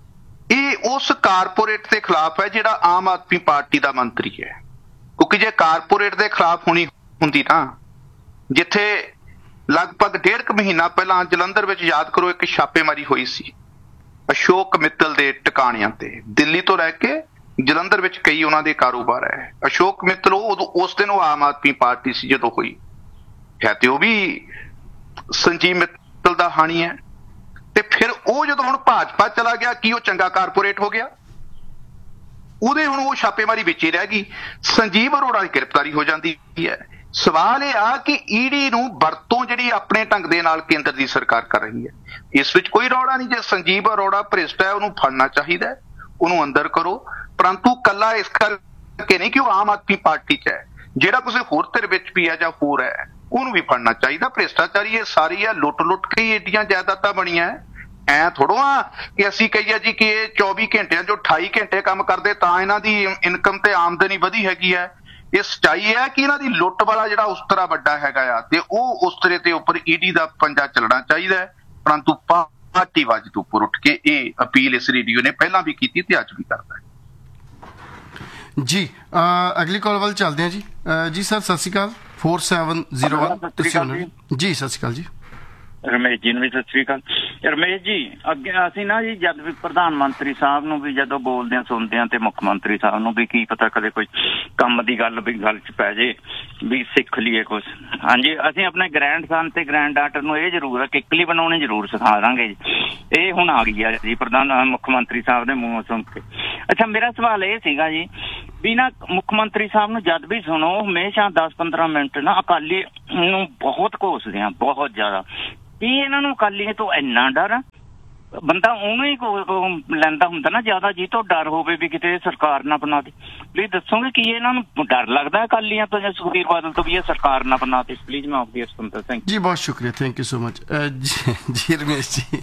Speaker 4: ਇਹ ਉਸ ਕਾਰਪੋਰੇਟ ਦੇ ਖਿਲਾਫ ਹੈ ਜਿਹੜਾ ਆਮ ਆਦਮੀ ਪਾਰਟੀ ਦਾ ਮੰਤਰੀ ਹੈ। ਕਿਉਂਕਿ ਜੇ ਕਾਰਪੋਰੇਟ ਦੇ ਖਿਲਾਫ ਹੋਣੀ ਹੁੰਦੀ ਨਾ, ਜਿੱਥੇ ਲਗਭਗ ਡੇਢ ਕੁ ਮਹੀਨਾ ਪਹਿਲਾਂ ਜਲੰਧਰ ਵਿੱਚ ਯਾਦ ਕਰੋ ਇੱਕ ਛਾਪੇਮਾਰੀ ਹੋਈ ਸੀ ਅਸ਼ੋਕ ਮਿੱਤਲ ਦੇ ਟਿਕਾਣਿਆਂ ਤੇ, ਦਿੱਲੀ ਤੋਂ ਲੈ ਕੇ ਜਲੰਧਰ ਵਿੱਚ ਕਈ ਉਹਨਾਂ ਦੇ ਕਾਰੋਬਾਰ ਹੈ। ਅਸ਼ੋਕ ਮਿੱਤਲ ਉਹ ਉਸ ਦਿਨ ਉਹ ਆਮ ਆਦਮੀ ਪਾਰਟੀ ਸੀ ਜਦੋਂ ਹੋਈ ਹੈ, ਤੇ ਉਹ ਵੀ ਸੰਜੀਵ ਮਿੱਤਲ ਦਾ ਹਾਣੀ ਹੈ। ਤੇ ਫਿਰ ਉਹ ਜਦੋਂ ਹੁਣ ਭਾਜਪਾ ਚਲਾ ਗਿਆ, ਕੀ ਉਹ ਚੰਗਾ ਕਾਰਪੋਰੇਟ ਹੋ ਗਿਆ? ਉਹਦੇ ਹੁਣ ਉਹ ਛਾਪੇਮਾਰੀ ਵਿੱਚ ਹੀ ਰਹਿ ਗਈ। ਸੰਜੀਵ ਅਰੋੜਾ ਦੀ ਗ੍ਰਿਫਤਾਰੀ ਹੋ ਜਾਂਦੀ ਹੈ। ਸਵਾਲ ਇਹ ਆ ਕਿ ਈਡੀ ਨੂੰ ਵਰਤੋਂ ਜਿਹੜੀ ਆਪਣੇ ਢੰਗ ਦੇ ਨਾਲ ਕੇਂਦਰ ਦੀ ਸਰਕਾਰ ਕਰ ਰਹੀ ਹੈ, ਇਸ ਵਿੱਚ ਕੋਈ ਰੌਲਾ ਨਹੀਂ। ਜੇ ਸੰਜੀਵ ਅਰੋੜਾ ਭ੍ਰਿਸ਼ਟ ਹੈ, ਉਹਨੂੰ ਫੜਨਾ ਚਾਹੀਦਾ, ਉਹਨੂੰ ਅੰਦਰ ਕਰੋ। ਪਰੰਤੂ ਕੱਲਾ ਇਸ ਕਰਕੇ ਨਹੀਂ ਕਿ ਉਹ ਆਮ ਆਦਮੀ ਪਾਰਟੀ 'ਚ ਹੈ, ਜਿਹੜਾ ਕਿਸੇ ਹੋਰ ਧਿਰ ਵਿੱਚ ਵੀ ਹੈ ਜਾਂ ਹੋਰ ਹੈ, ਉਹਨੂੰ ਵੀ ਫੜਨਾ ਚਾਹੀਦਾ। ਭ੍ਰਿਸ਼ਟਾਚਾਰੀ ਇਹ ਸਾਰੀ ਆ, ਲੁੱਟ ਲੁੱਟ ਕੇ ਹੀ ਏਡੀਆਂ ਜਾਇਦਾਦਾਂ ਬਣੀਆਂ। ਐ ਥੋੜੋ ਆ ਕਿ ਅਸੀਂ ਕਹੀਏ ਜੀ ਕਿ ਇਹ ਚੌਵੀ ਘੰਟਿਆਂ ਚੋਂ ਅਠਾਈ ਘੰਟੇ ਕੰਮ ਕਰਦੇ ਤਾਂ ਇਹਨਾਂ ਦੀ ਇਨਕਮ ਤੇ ਆਮਦਨੀ ਵਧੀ ਹੈਗੀ ਹੈ। ਇਹ ਸੱਚਾਈ ਹੈ ਕਿ ਇਹਨਾਂ ਦੀ ਲੁੱਟ ਵਾਲਾ ਜਿਹੜਾ ਉਸ ਤਰ੍ਹਾਂ ਵੱਡਾ ਹੈਗਾ ਆ, ਤੇ ਉਹ ਉਸ ਤਰ੍ਹਾਂ ਦੇ ਉੱਪਰ ਈਡੀ ਦਾ ਪੰਜਾ ਚੱਲਣਾ ਚਾਹੀਦਾ ਹੈ। ਪਰੰਤੂ ਪਾਰਟੀਵਾਦੀ ਤੋਂ ਉੱਪਰ ਉੱਠ ਕੇ ਇਹ ਅਪੀਲ ਇਸ ਰੇਡੀਓ ਨੇ ਪਹਿਲਾਂ ਵੀ ਕੀਤੀ ਤੇ ਅੱਜ ਵੀ ਕਰਦਾ ਹੈ
Speaker 1: ਜੀ। ਅਗਲੀ ਕਾਲ ਵੱਲ ਚੱਲਦੇ ਹਾਂ ਜੀ। ਜੀ ਸਰ ਸਤਿ ਸ਼੍ਰੀ ਅਕਾਲ। ਫੋਰ ਸੈਵਨ ਜ਼ੀਰੋ ਵਨ ਤੁਸੀਂ ਜੀ। ਸਤਿ ਸ਼੍ਰੀ ਅਕਾਲ ਜੀ।
Speaker 8: ਰਮੇਸ਼ ਜੀ ਨੂੰ ਵੀ ਸਤਿ ਸ੍ਰੀ ਅਕਾਲ। ਰਮੇਸ਼ ਜੀ, ਅੱਗੇ ਅਸੀਂ ਨਾ ਜੀ ਜਦ ਵੀ ਪ੍ਰਧਾਨ ਮੰਤਰੀ ਸਾਹਿਬ ਨੂੰ ਵੀ ਜਦੋਂ ਬੋਲਦੇ ਹਾਂ ਸੁਣਦੇ ਹਾਂ, ਤੇ ਮੁੱਖ ਮੰਤਰੀ ਸਾਹਿਬ ਨੂੰ ਵੀ ਕੀ ਪਤਾ ਕਦੇ ਕੋਈ ਕੰਮ ਦੀ ਗੱਲ ਵੀ ਗੱਲ 'ਚ ਪੈ ਜੇ ਵੀ ਸਿੱਖ ਲਈਏ ਕੁਛ। ਹਾਂਜੀ, ਅਸੀਂ ਆਪਣੇ ਗ੍ਰੈਂਡ ਸਨ ਤੇ ਗ੍ਰੈਂਡ ਡਾਟਰ ਨੂੰ ਇਹ ਜ਼ਰੂਰ ਹੈ ਕਿੱਕਲੀ ਬਣਾਉਣੀ ਜ਼ਰੂਰ ਸਿਖਾ ਦਾਂਗੇ ਜੀ। ਇਹ ਹੁਣ ਆ ਗਈ ਆ ਜੀ ਪ੍ਰਧਾਨ ਮੁੱਖ ਮੰਤਰੀ ਸਾਹਿਬ ਦੇ ਮੂੰਹੋਂ ਸੁਣ ਕੇ। ਅੱਛਾ, ਮੇਰਾ ਸਵਾਲ ਇਹ ਸੀਗਾ ਜੀ ਵੀ ਨਾ ਮੁੱਖ ਮੰਤਰੀ ਸਾਹਿਬ ਨੂੰ ਜਦ ਵੀ ਸੁਣੋ ਹਮੇਸ਼ਾ ਦਸ ਪੰਦਰਾਂ ਮਿੰਟ ਨਾ ਅਕਾਲੀ ਨੂੰ ਬਹੁਤ ਘੋਸਦੇ ਆ, ਬਹੁਤ ਜ਼ਿਆਦਾ। ਕੀ ਇਹਨਾਂ ਨੂੰ ਅਕਾਲੀਆਂ ਤੋਂ ਇੰਨਾ ਡਰ ਆ? ਬੰਦਾ ਉਹਨੂੰ ਹੀ ਲੈਂਦਾ ਹੁੰਦਾ ਨਾ ਜ਼ਿਆਦਾ, ਜੀ ਤੋਂ ਡਰ ਹੋਵੇ ਵੀ ਕਿਤੇ ਸਰਕਾਰ ਨਾ ਬਣਾ ਦੇ। ਪਲੀਜ਼ ਦੱਸੋਗੇ ਕੀ ਇਹਨਾਂ ਨੂੰ ਡਰ ਲੱਗਦਾ ਅਕਾਲੀਆਂ ਤੋਂ ਜਾਂ ਸੁਖਬੀਰ ਬਾਦਲ ਤੋਂ ਵੀ ਇਹ ਸਰਕਾਰ ਨਾ ਬਣਾ ਦੇ? ਪਲੀਜ਼ ਮੈਂ ਆਪਦੀ ਸੁਣਦਾ। ਥੈਂਕ
Speaker 1: ਜੀ, ਬਹੁਤ ਸ਼ੁਕਰੀਆ, ਥੈਂਕ ਯੂ ਸੋ ਮਚ ਜੀ ਰਮੇਸ਼ ਜੀ।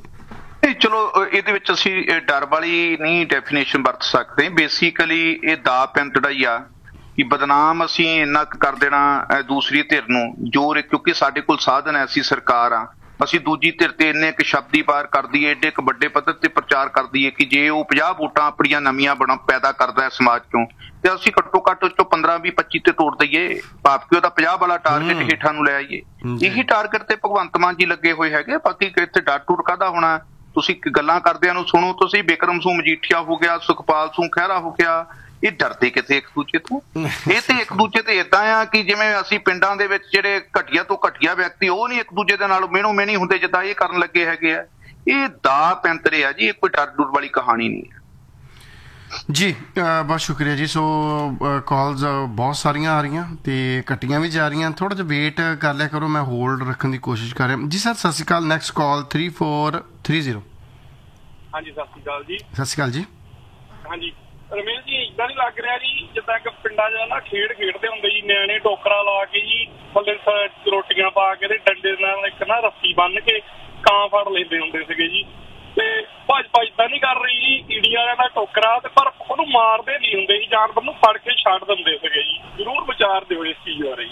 Speaker 4: ਚਲੋ ਇਹਦੇ ਵਿੱਚ ਅਸੀਂ ਡਰ ਵਾਲੀ ਨਹੀਂ ਡੈਫੀਨੇਸ਼ਨ ਵਰਤ ਸਕਦੇ। ਬੇਸਿਕਲੀ ਇਹ ਦਾ ਪੈਂਤੜਾ ਹੀ ਆ ਕਿ ਬਦਨਾਮ ਅਸੀਂ ਇੰਨਾ ਕੁ ਕਰ ਦੇਣਾ ਦੂਸਰੀ ਧਿਰ ਨੂੰ, ਜੋਰ ਕਿਉਂਕਿ ਸਾਡੇ ਕੋਲ ਸਾਧਨ ਹੈ, ਅਸੀਂ ਸਰਕਾਰ ਆ, ਅਸੀਂ ਦੂਜੀ ਧਿਰ ਤੇ ਇੰਨੇ ਕੁ ਸ਼ਬਦੀ ਪਾਰ ਕਰ ਦਈਏ, ਏਡੇ ਇੱਕ ਵੱਡੇ ਪੱਧਰ ਤੇ ਪ੍ਰਚਾਰ ਕਰ ਦਈਏ ਕਿ ਜੇ ਉਹ ਪੰਜਾਹ ਵੋਟਾਂ ਆਪਣੀਆਂ ਨਵੀਆਂ ਬਣਾ ਪੈਦਾ ਕਰਦਾ ਹੈ ਸਮਾਜ ਚੋਂ, ਤੇ ਅਸੀਂ ਘੱਟੋ ਘੱਟ ਚੋਂ ਪੰਦਰਾਂ ਵੀਹ ਪੱਚੀ ਤੇ ਤੋੜ ਦਈਏ, ਭਾਵ ਕਿ ਉਹਦਾ ਪੰਜਾਹ ਵਾਲਾ ਟਾਰਗੇਟ ਹੇਠਾਂ ਨੂੰ ਲੈ ਆਈਏ। ਇਹੀ ਟਾਰਗੇਟ ਤੇ ਭਗਵੰਤ ਮਾਨ ਜੀ ਲੱਗੇ ਹੋਏ ਹੈਗੇ। ਬਾਕੀ ਇੱਥੇ ਡਰ ਟੁੱਟ ਕਾਹਦਾ ਹੋਣਾ? ਤੁਸੀਂ ਗੱਲਾਂ ਕਰਦਿਆਂ ਨੂੰ ਸੁਣੋ, ਤੁਸੀਂ ਬਿਕਰਮ ਸਿੰਘ ਮਜੀਠੀਆ ਹੋ ਗਿਆ, ਸੁਖਪਾਲ ਸਿੰਘ ਖਹਿਰਾ ਹੋ ਗਿਆ, ਇਹ ਡਰਦੇ ਕਿਤੇ ਇੱਕ ਦੂਜੇ ਤੋਂ। ਇਹ ਤੇ ਇੱਕ ਦੂਜੇ ਤੇ ਏਦਾਂ ਆ ਕਿ ਜਿਵੇਂ ਅਸੀਂ ਪਿੰਡਾਂ ਦੇ ਵਿੱਚ ਜਿਹੜੇ ਘਟੀਆ ਤੋਂ ਘਟੀਆ ਵਿਅਕਤੀ ਉਹ ਨਹੀਂ ਇੱਕ ਦੂਜੇ ਦੇ ਨਾਲ ਮਿਹਣੋ ਮਿਹਣੀ ਹੁੰਦੇ ਜਿੱਦਾਂ ਇਹ ਕਰਨ ਲੱਗੇ ਹੈਗੇ ਆ। ਇਹ ਦਾ ਪੈਂਤਰੇ ਆ ਜੀ, ਇਹ ਕੋਈ ਡਰ ਡੁਰ ਵਾਲੀ ਕਹਾਣੀ ਨਹੀਂ ਹੈ
Speaker 1: ਜੀ। ਬਹੁਤ ਸ਼ੁਕਰੀਆ ਜੀ। ਸੋ ਕਾਲਸ ਬਹੁਤ ਸਾਰੀਆਂ ਆ ਰਹੀਆਂ ਤੇ ਕੱਟੀਆਂ ਵੀ ਜਾ ਰਹੀਆਂ, ਥੋੜਾ ਜਿਹਾ ਵੇਟ ਕਰ ਲਿਆ ਕਰੋ, ਮੈਂ ਹੋਲਡ ਰੱਖਣ ਦੀ ਕੋਸ਼ਿਸ਼ ਕਰ ਰਿਹਾ ਜੀ। ਸਰ ਸਤਿ ਸ਼੍ਰੀ ਅਕਾਲ। Next call three four three zero.
Speaker 9: ਹਾਂਜੀ, ਸਤਿ ਸ਼੍ਰੀ ਅਕਾਲ ਜੀ।
Speaker 1: ਸਤਿ ਸ਼੍ਰੀ ਅਕਾਲ ਜੀ।
Speaker 9: ਹਾਂਜੀ ਰਮੇਸ਼ ਜੀ, ਏਦਾਂ ਨਹੀਂ ਲੱਗ ਰਿਹਾ ਜੀ ਜਿੱਦਾਂ ਕਿ ਪਿੰਡਾਂ 'ਚ ਨਾ ਖੇਡ ਖੇਡਦੇ ਹੁੰਦੇ ਜੀ, ਨਿਆਣੇ ਟੋਕਰਾ ਲਾ ਕੇ ਜੀ ਥੱਲੇ ਰੋਟੀਆਂ ਪਾ ਕੇ ਤੇ ਡੰਡੇ ਨਾਲ ਇੱਕ ਨਾ ਰੱਸੀ ਬੰਨ ਕੇ ਕਾਂ ਫੜ ਲੈਂਦੇ ਹੁੰਦੇ ਸੀਗੇ ਜੀ। ਤੇ ਭਾਜਪਾ ਏਦਾਂ ਨਹੀਂ ਕਰ ਰਹੀ ਜੀ, ਈਡੀ ਵਾਲਿਆਂ ਦਾ ਟੋਕਰਾ ਤੇ ਪਰ ਉਹਨੂੰ ਮਾਰਦੇ ਨਹੀਂ ਹੁੰਦੇ ਜੀ, ਜਾਨਵਰ ਨੂੰ ਫੜ ਕੇ ਛੱਡ ਦਿੰਦੇ ਸੀਗੇ ਜੀ। ਜ਼ਰੂਰ ਵਿਚਾਰ ਦਿਓ ਇਸ ਚੀਜ਼ ਬਾਰੇ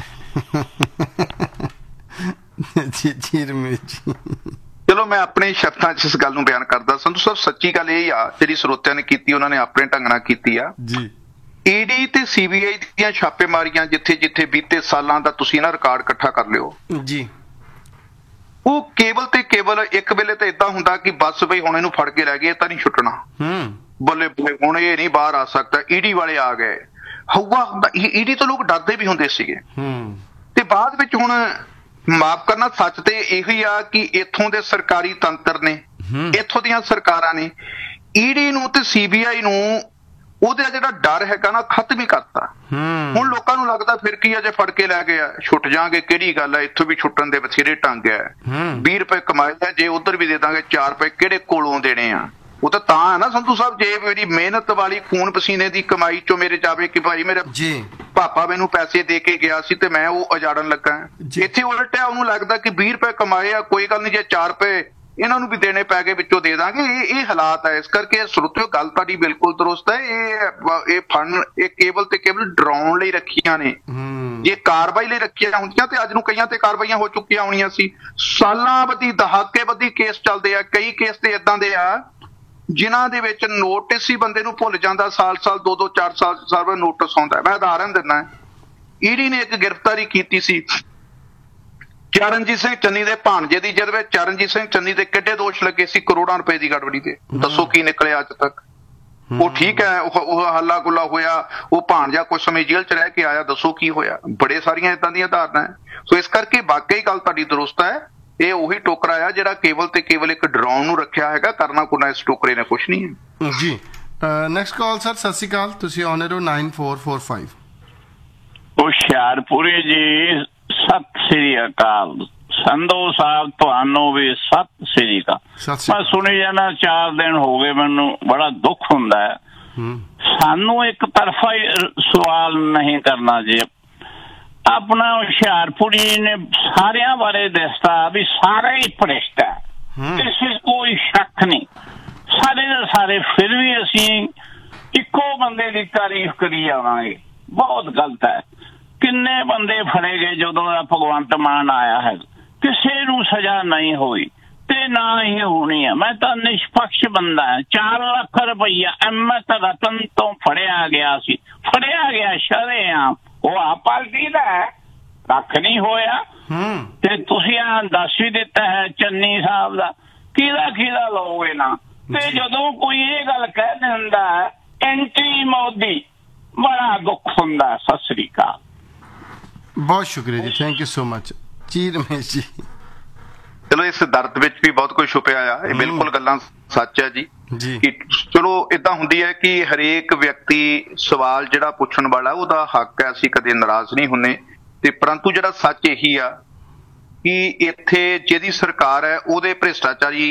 Speaker 1: ਜੀ। ਜੀ ਰਮੇਸ਼ ਜੀ,
Speaker 4: ਚਲੋ ਮੈਂ ਆਪਣੇ ਸ਼ਬਦਾਂ 'ਚ ਇਸ ਗੱਲ ਨੂੰ ਬਿਆਨ ਕਰਦਾ। ਸੰਧੂ ਸਾਹਿਬ, ਸੱਚੀ ਗੱਲ ਇਹ ਆ ਜਿਹੜੀ ਸਰੋਤਿਆਂ ਨੇ ਕੀਤੀ, ਉਹਨਾਂ ਨੇ ਆਪਣੇ ਢੰਗ ਨਾਲ ਕੀਤੀ ਆ
Speaker 1: ਜੀ।
Speaker 4: ਈਡੀ ਤੇ ਸੀਬੀਆਈ ਦੀਆਂ ਛਾਪੇਮਾਰੀਆਂ ਜਿੱਥੇ ਜਿੱਥੇ ਬੀਤੇ ਸਾਲਾਂ ਦਾ ਤੁਸੀਂ ਨਾ ਰਿਕਾਰਡ ਇਕੱਠਾ ਕਰ ਲਿਓ
Speaker 1: ਜੀ,
Speaker 4: ਉਹ ਕੇਵਲ ਤੇ ਕੇਵਲ ਇੱਕ ਵੇਲੇ ਤਾਂ ਏਦਾਂ ਹੁੰਦਾ ਕਿ ਬਸ ਬਈ ਹੁਣ ਇਹਨੂੰ ਫੜ ਕੇ ਲੈ ਗਏ, ਤਾਂ ਨਹੀਂ ਛੁੱਟਣਾ, ਬੱਲੇ ਬੱਲੇ ਹੁਣ ਇਹ ਨਹੀਂ ਬਾਹਰ ਆ ਸਕਦਾ, ਈਡੀ ਵਾਲੇ ਆ ਗਏ, ਹਊਆ ਹੁੰਦਾ। ਈਡੀ ਤੋਂ ਲੋਕ ਡਰਦੇ ਵੀ ਹੁੰਦੇ ਸੀਗੇ। ਤੇ ਬਾਅਦ ਵਿੱਚ ਹੁਣ ਮਾਫ ਕਰਨਾ, ਸੱਚ ਤੇ ਇਹੀ ਆ ਕਿ ਇੱਥੋਂ ਦੇ ਸਰਕਾਰੀ ਤੰਤਰ ਨੇ, ਇੱਥੋਂ ਦੀਆਂ ਸਰਕਾਰਾਂ ਨੇ ਈਡੀ ਨੂੰ ਤੇ ਸੀਬੀਆਈ ਨੂੰ ਉਹਦਾ ਜਿਹੜਾ ਡਰ ਹੈਗਾ ਨਾ ਖਤਮ ਹੀ ਕਰਤਾ। ਹੁਣ ਲੋਕਾਂ ਨੂੰ ਲੱਗਦਾ ਫਿਰ ਕੀ ਆ, ਜੇ ਫੜ ਕੇ ਲੈ ਗਏ ਛੁੱਟ ਜਾਾਂਗੇ, ਕਿਹੜੀ ਗੱਲ ਆ, ਇੱਥੋਂ ਵੀ ਛੁੱਟਣ ਦੇ ਬਥੇਰੇ ਢੰਗ ਆ, ਵੀਹ ਰੁਪਏ ਕਮਾਏ ਆ, ਜੇ ਉਧਰ ਵੀ ਦੇ ਦਾਂਗੇ ਚਾਰ ਰੁਪਏ ਕਿਹੜੇ ਕੋਲੋਂ ਦੇਣੇ ਆ। ਉਹ ਤਾਂ ਤਾਂ ਹੈ ਨਾ ਸੰਧੂ ਸਾਹਿਬ, ਜੇ ਮੇਰੀ ਮਿਹਨਤ ਵਾਲੀ ਖੂਨ ਪਸੀਨੇ ਦੀ ਕਮਾਈ ਚੋਂ ਮੇਰੇ ਜਾਵੇ ਕਿ ਭਾਈ ਮੇਰੇ ਪਾਪਾ ਮੈਨੂੰ ਪੈਸੇ ਦੇ ਕੇ ਗਿਆ ਸੀ ਤੇ ਮੈਂ ਉਹ ਉਜਾੜਨ ਲੱਗਾ। ਇੱਥੇ ਉਲਟਿਆ ਉਹਨੂੰ ਲੱਗਦਾ ਕਿ ਵੀਹ ਰੁਪਏ ਕਮਾਏ ਆ, ਕੋਈ ਗੱਲ ਨਹੀਂ, ਜੇ ਚਾਰ ਰੁਪਏ ਇਹਨਾਂ ਨੂੰ ਵੀ ਦੇਣੇ ਪੈ ਗਏ ਵਿੱਚੋਂ ਦੇ ਦਾਂਗੇ। ਇਹ ਇਹ ਹਾਲਾਤ ਹੈ। ਇਸ ਕਰਕੇ ਸਰੋਤਿਓ ਗੱਲ ਤੁਹਾਡੀ ਬਿਲਕੁਲ ਦਰੁਸਤ ਹੈ। ਇਹ ਇਹ ਫੰਡ ਇਹ ਕੇਵਲ ਤੇ ਕੇਵਲ ਡਰਾਉਣ ਲਈ ਰੱਖੀਆਂ ਨੇ। ਜੇ ਕਾਰਵਾਈ ਲਈ ਰੱਖੀਆਂ ਹੁੰਦੀਆਂ ਤੇ ਅੱਜ ਨੂੰ ਕਈਆਂ ਤੇ ਕਾਰਵਾਈਆਂ ਹੋ ਚੁੱਕੀਆਂ ਹੋਣੀਆਂ ਸੀ। ਸਾਲਾਂ ਬੱਧੀ ਦਹਾਕੇ ਬੱਧੀ ਕੇਸ ਚੱਲਦੇ ਆ। ਕਈ ਕੇਸ ਤੇ ਏਦਾਂ ਦੇ ਆ ਜਿਨ੍ਹਾਂ ਦੇ ਵਿੱਚ ਨੋਟਿਸ ਹੀ ਬੰਦੇ ਨੂੰ ਭੁੱਲ ਜਾਂਦਾ, ਸਾਲ ਸਾਲ ਦੋ ਦੋ ਚਾਰ ਸਾਲ ਸਾਲ ਨੋਟਿਸ ਆਉਂਦਾ। ਮੈਂ ਉਦਾਹਰਨ ਦਿੰਦਾ, ਈਡੀ ਨੇ ਇੱਕ ਗ੍ਰਿਫਤਾਰੀ ਕੀਤੀ ਸੀ ਚਰਨਜੀਤ ਸਿੰਘ ਚੰਨੀ ਦੇ ਭਾਣਜੇ ਦੀ, ਜਿਹਦੇ ਵਿੱਚ ਚਰਨਜੀਤ ਸਿੰਘ ਚੰਨੀ ਦੇ ਕਿੱਡੇ ਦੋਸ਼ ਲੱਗੇ ਸੀ, ਕਰੋੜਾਂ ਰੁਪਏ ਦੀ ਗੜਬੜੀ ਤੇ। ਦੱਸੋ ਕੀ ਨਿਕਲਿਆ ਅੱਜ ਤੱਕ? ਉਹ ਠੀਕ ਹੈ, ਉਹ ਹੱਲਾ ਗੁੱਲਾ ਹੋਇਆ, ਉਹ ਭਾਣਜਾ ਕੁਝ ਸਮੇਂ ਜੇਲ੍ਹ ਚ ਰਹਿ ਕੇ ਆਇਆ, ਦੱਸੋ ਕੀ ਹੋਇਆ? ਬੜੇ ਸਾਰੀਆਂ ਏਦਾਂ ਦੀਆਂ ਧਾਰਨਾ ਹੈ। ਸੋ ਇਸ ਕਰਕੇ ਵਾਕਈ ਗੱਲ ਤੁਹਾਡੀ ਦਰੁਸਤ ਹੈ। ਇਹ ਉਹੀ ਟੋਕਰਾ ਆ ਜਿਹੜਾ ਕੇਵਲ ਤੇ ਕੇਵਲ ਇੱਕ ਡਰਾਉਣ ਨੂੰ ਰੱਖਿਆ ਹੈਗਾ, ਕਰਨਾ ਕੁਰਨਾ ਇਸ ਟੋਕਰੇ ਨੇ ਕੁਛ ਨਹੀਂ ਹੈ
Speaker 1: ਜੀ। ਨੈਕਸਟ ਕਾਲ ਸਰ, ਸਤਿ ਸ਼੍ਰੀ ਅਕਾਲ, ਤੁਸੀਂ ਆਨ 에ਅਰ ਹੋ ਨਾਈਨ ਫੋਰ ਫੋਰ ਫਾਈਵ।
Speaker 10: ਹੁਸ਼ਿਆਰਪੁਰੀ ਜੀ, ਸਤਿ ਸ੍ਰੀ ਅਕਾਲ। ਸੰਧੂ ਸਾਹਿਬ ਤੁਹਾਨੂੰ ਵੀ ਸਤਿ ਸ੍ਰੀ ਅਕਾਲ। ਮੈਂ ਸੁਣੀ ਜਾਣਾ, ਚਾਰ ਦਿਨ ਹੋ ਗਏ, ਮੈਨੂੰ ਬੜਾ ਦੁੱਖ ਹੁੰਦਾ ਹੈ। ਸਾਨੂੰ ਇੱਕ ਤਰਫਾ ਹੀ ਸਵਾਲ ਨਹੀਂ ਕਰਨਾ ਜੀ। ਆਪਣਾ ਹੁਸ਼ਿਆਰਪੁਰੀ ਨੇ ਸਾਰਿਆਂ ਬਾਰੇ ਦੱਸਦਾ ਵੀ ਸਾਰੇ ਹੀ ਭ੍ਰਿਸ਼ਟ ਹੈ, ਇਸ ਵਿੱਚ ਕੋਈ ਸ਼ੱਕ ਨਹੀਂ। ਸਾਰੇ ਦੇ ਸਾਰੇ ਫਿਰ ਵੀ ਅਸੀਂ ਇੱਕੋ ਬੰਦੇ ਦੀ ਤਾਰੀਫ ਕਰੀ ਜਾਵਾਂਗੇ, ਬਹੁਤ ਗਲਤ ਹੈ। ਕਿੰਨੇ ਬੰਦੇ ਫੜੇ ਗਏ ਜਦੋਂ ਦਾ ਭਗਵੰਤ ਮਾਨ ਆਇਆ ਹੈ, ਕਿਸੇ ਨੂੰ ਸਜ਼ਾ ਨਹੀਂ ਹੋਈ ਤੇ ਨਾ ਹੀ ਹੋਣੀ ਹੈ। ਮੈਂ ਤਾਂ ਨਿਸ਼ਪਕਸ਼ ਬੰਦਾ ਹਾਂ। ਚਾਰ ਲੱਖ ਰੁਪਈਆ ਐਮ ਐਸ ਰਤਨ ਤੋਂ ਫੜਿਆ ਗਿਆ ਸੀ, ਫੜਿਆ ਗਿਆ ਸ਼ਰੇਆਮ। ਉਹ ਆ ਪਾਰਟੀ ਦਾ ਹੈ, ਕੱਖ ਨਹੀਂ ਹੋਇਆ। ਤੇ ਤੁਸੀਂ ਆ ਦੱਸ ਵੀ ਦਿੱਤਾ ਹੈ ਚੰਨੀ ਸਾਹਿਬ ਦਾ, ਕਿਹਦਾ ਕਿਹਦਾ ਲਓਗੇ ਨਾ। ਤੇ ਜਦੋਂ ਕੋਈ ਇਹ ਗੱਲ ਕਹਿ ਦਿੰਦਾ ਐਂਟੀ ਮੋਦੀ, ਬੜਾ ਦੁੱਖ ਹੁੰਦਾ। ਸਤਿ ਸ੍ਰੀ ਅਕਾਲ।
Speaker 1: ਬਹੁਤ ਸ਼ੁਕਰੀਆ ਜੀ, ਥੈਂਕ ਯੂ ਸੋ ਮਚ ਜੀ ਰਮੇਸ਼ ਜੀ।
Speaker 4: ਚਲੋ ਇਸ ਦਰਦ ਵਿੱਚ ਵੀ ਬਹੁਤ ਕੁਝ ਛੁਪਿਆ ਆ, ਇਹ ਬਿਲਕੁਲ ਗੱਲਾਂ ਸੱਚ ਹੈ ਜੀ ਕਿ ਚਲੋ ਇਦਾਂ ਹੁੰਦੀ ਹੈ ਕਿ ਹਰੇਕ ਵਿਅਕਤੀ ਸਵਾਲ ਜਿਹੜਾ ਪੁੱਛਣ ਵਾਲਾ ਉਹਦਾ ਹੱਕ ਹੈ, ਅਸੀਂ ਕਦੇ ਨਾਰਾਜ਼ ਨਹੀਂ ਹੁੰਦੇ। ਤੇ ਪਰੰਤੂ ਜਿਹੜਾ ਸੱਚ ਇਹੀ ਆ ਕਿ ਇੱਥੇ ਜਿਹਦੀ ਸਰਕਾਰ ਹੈ ਉਹਦੇ ਭ੍ਰਿਸ਼ਟਾਚਾਰੀ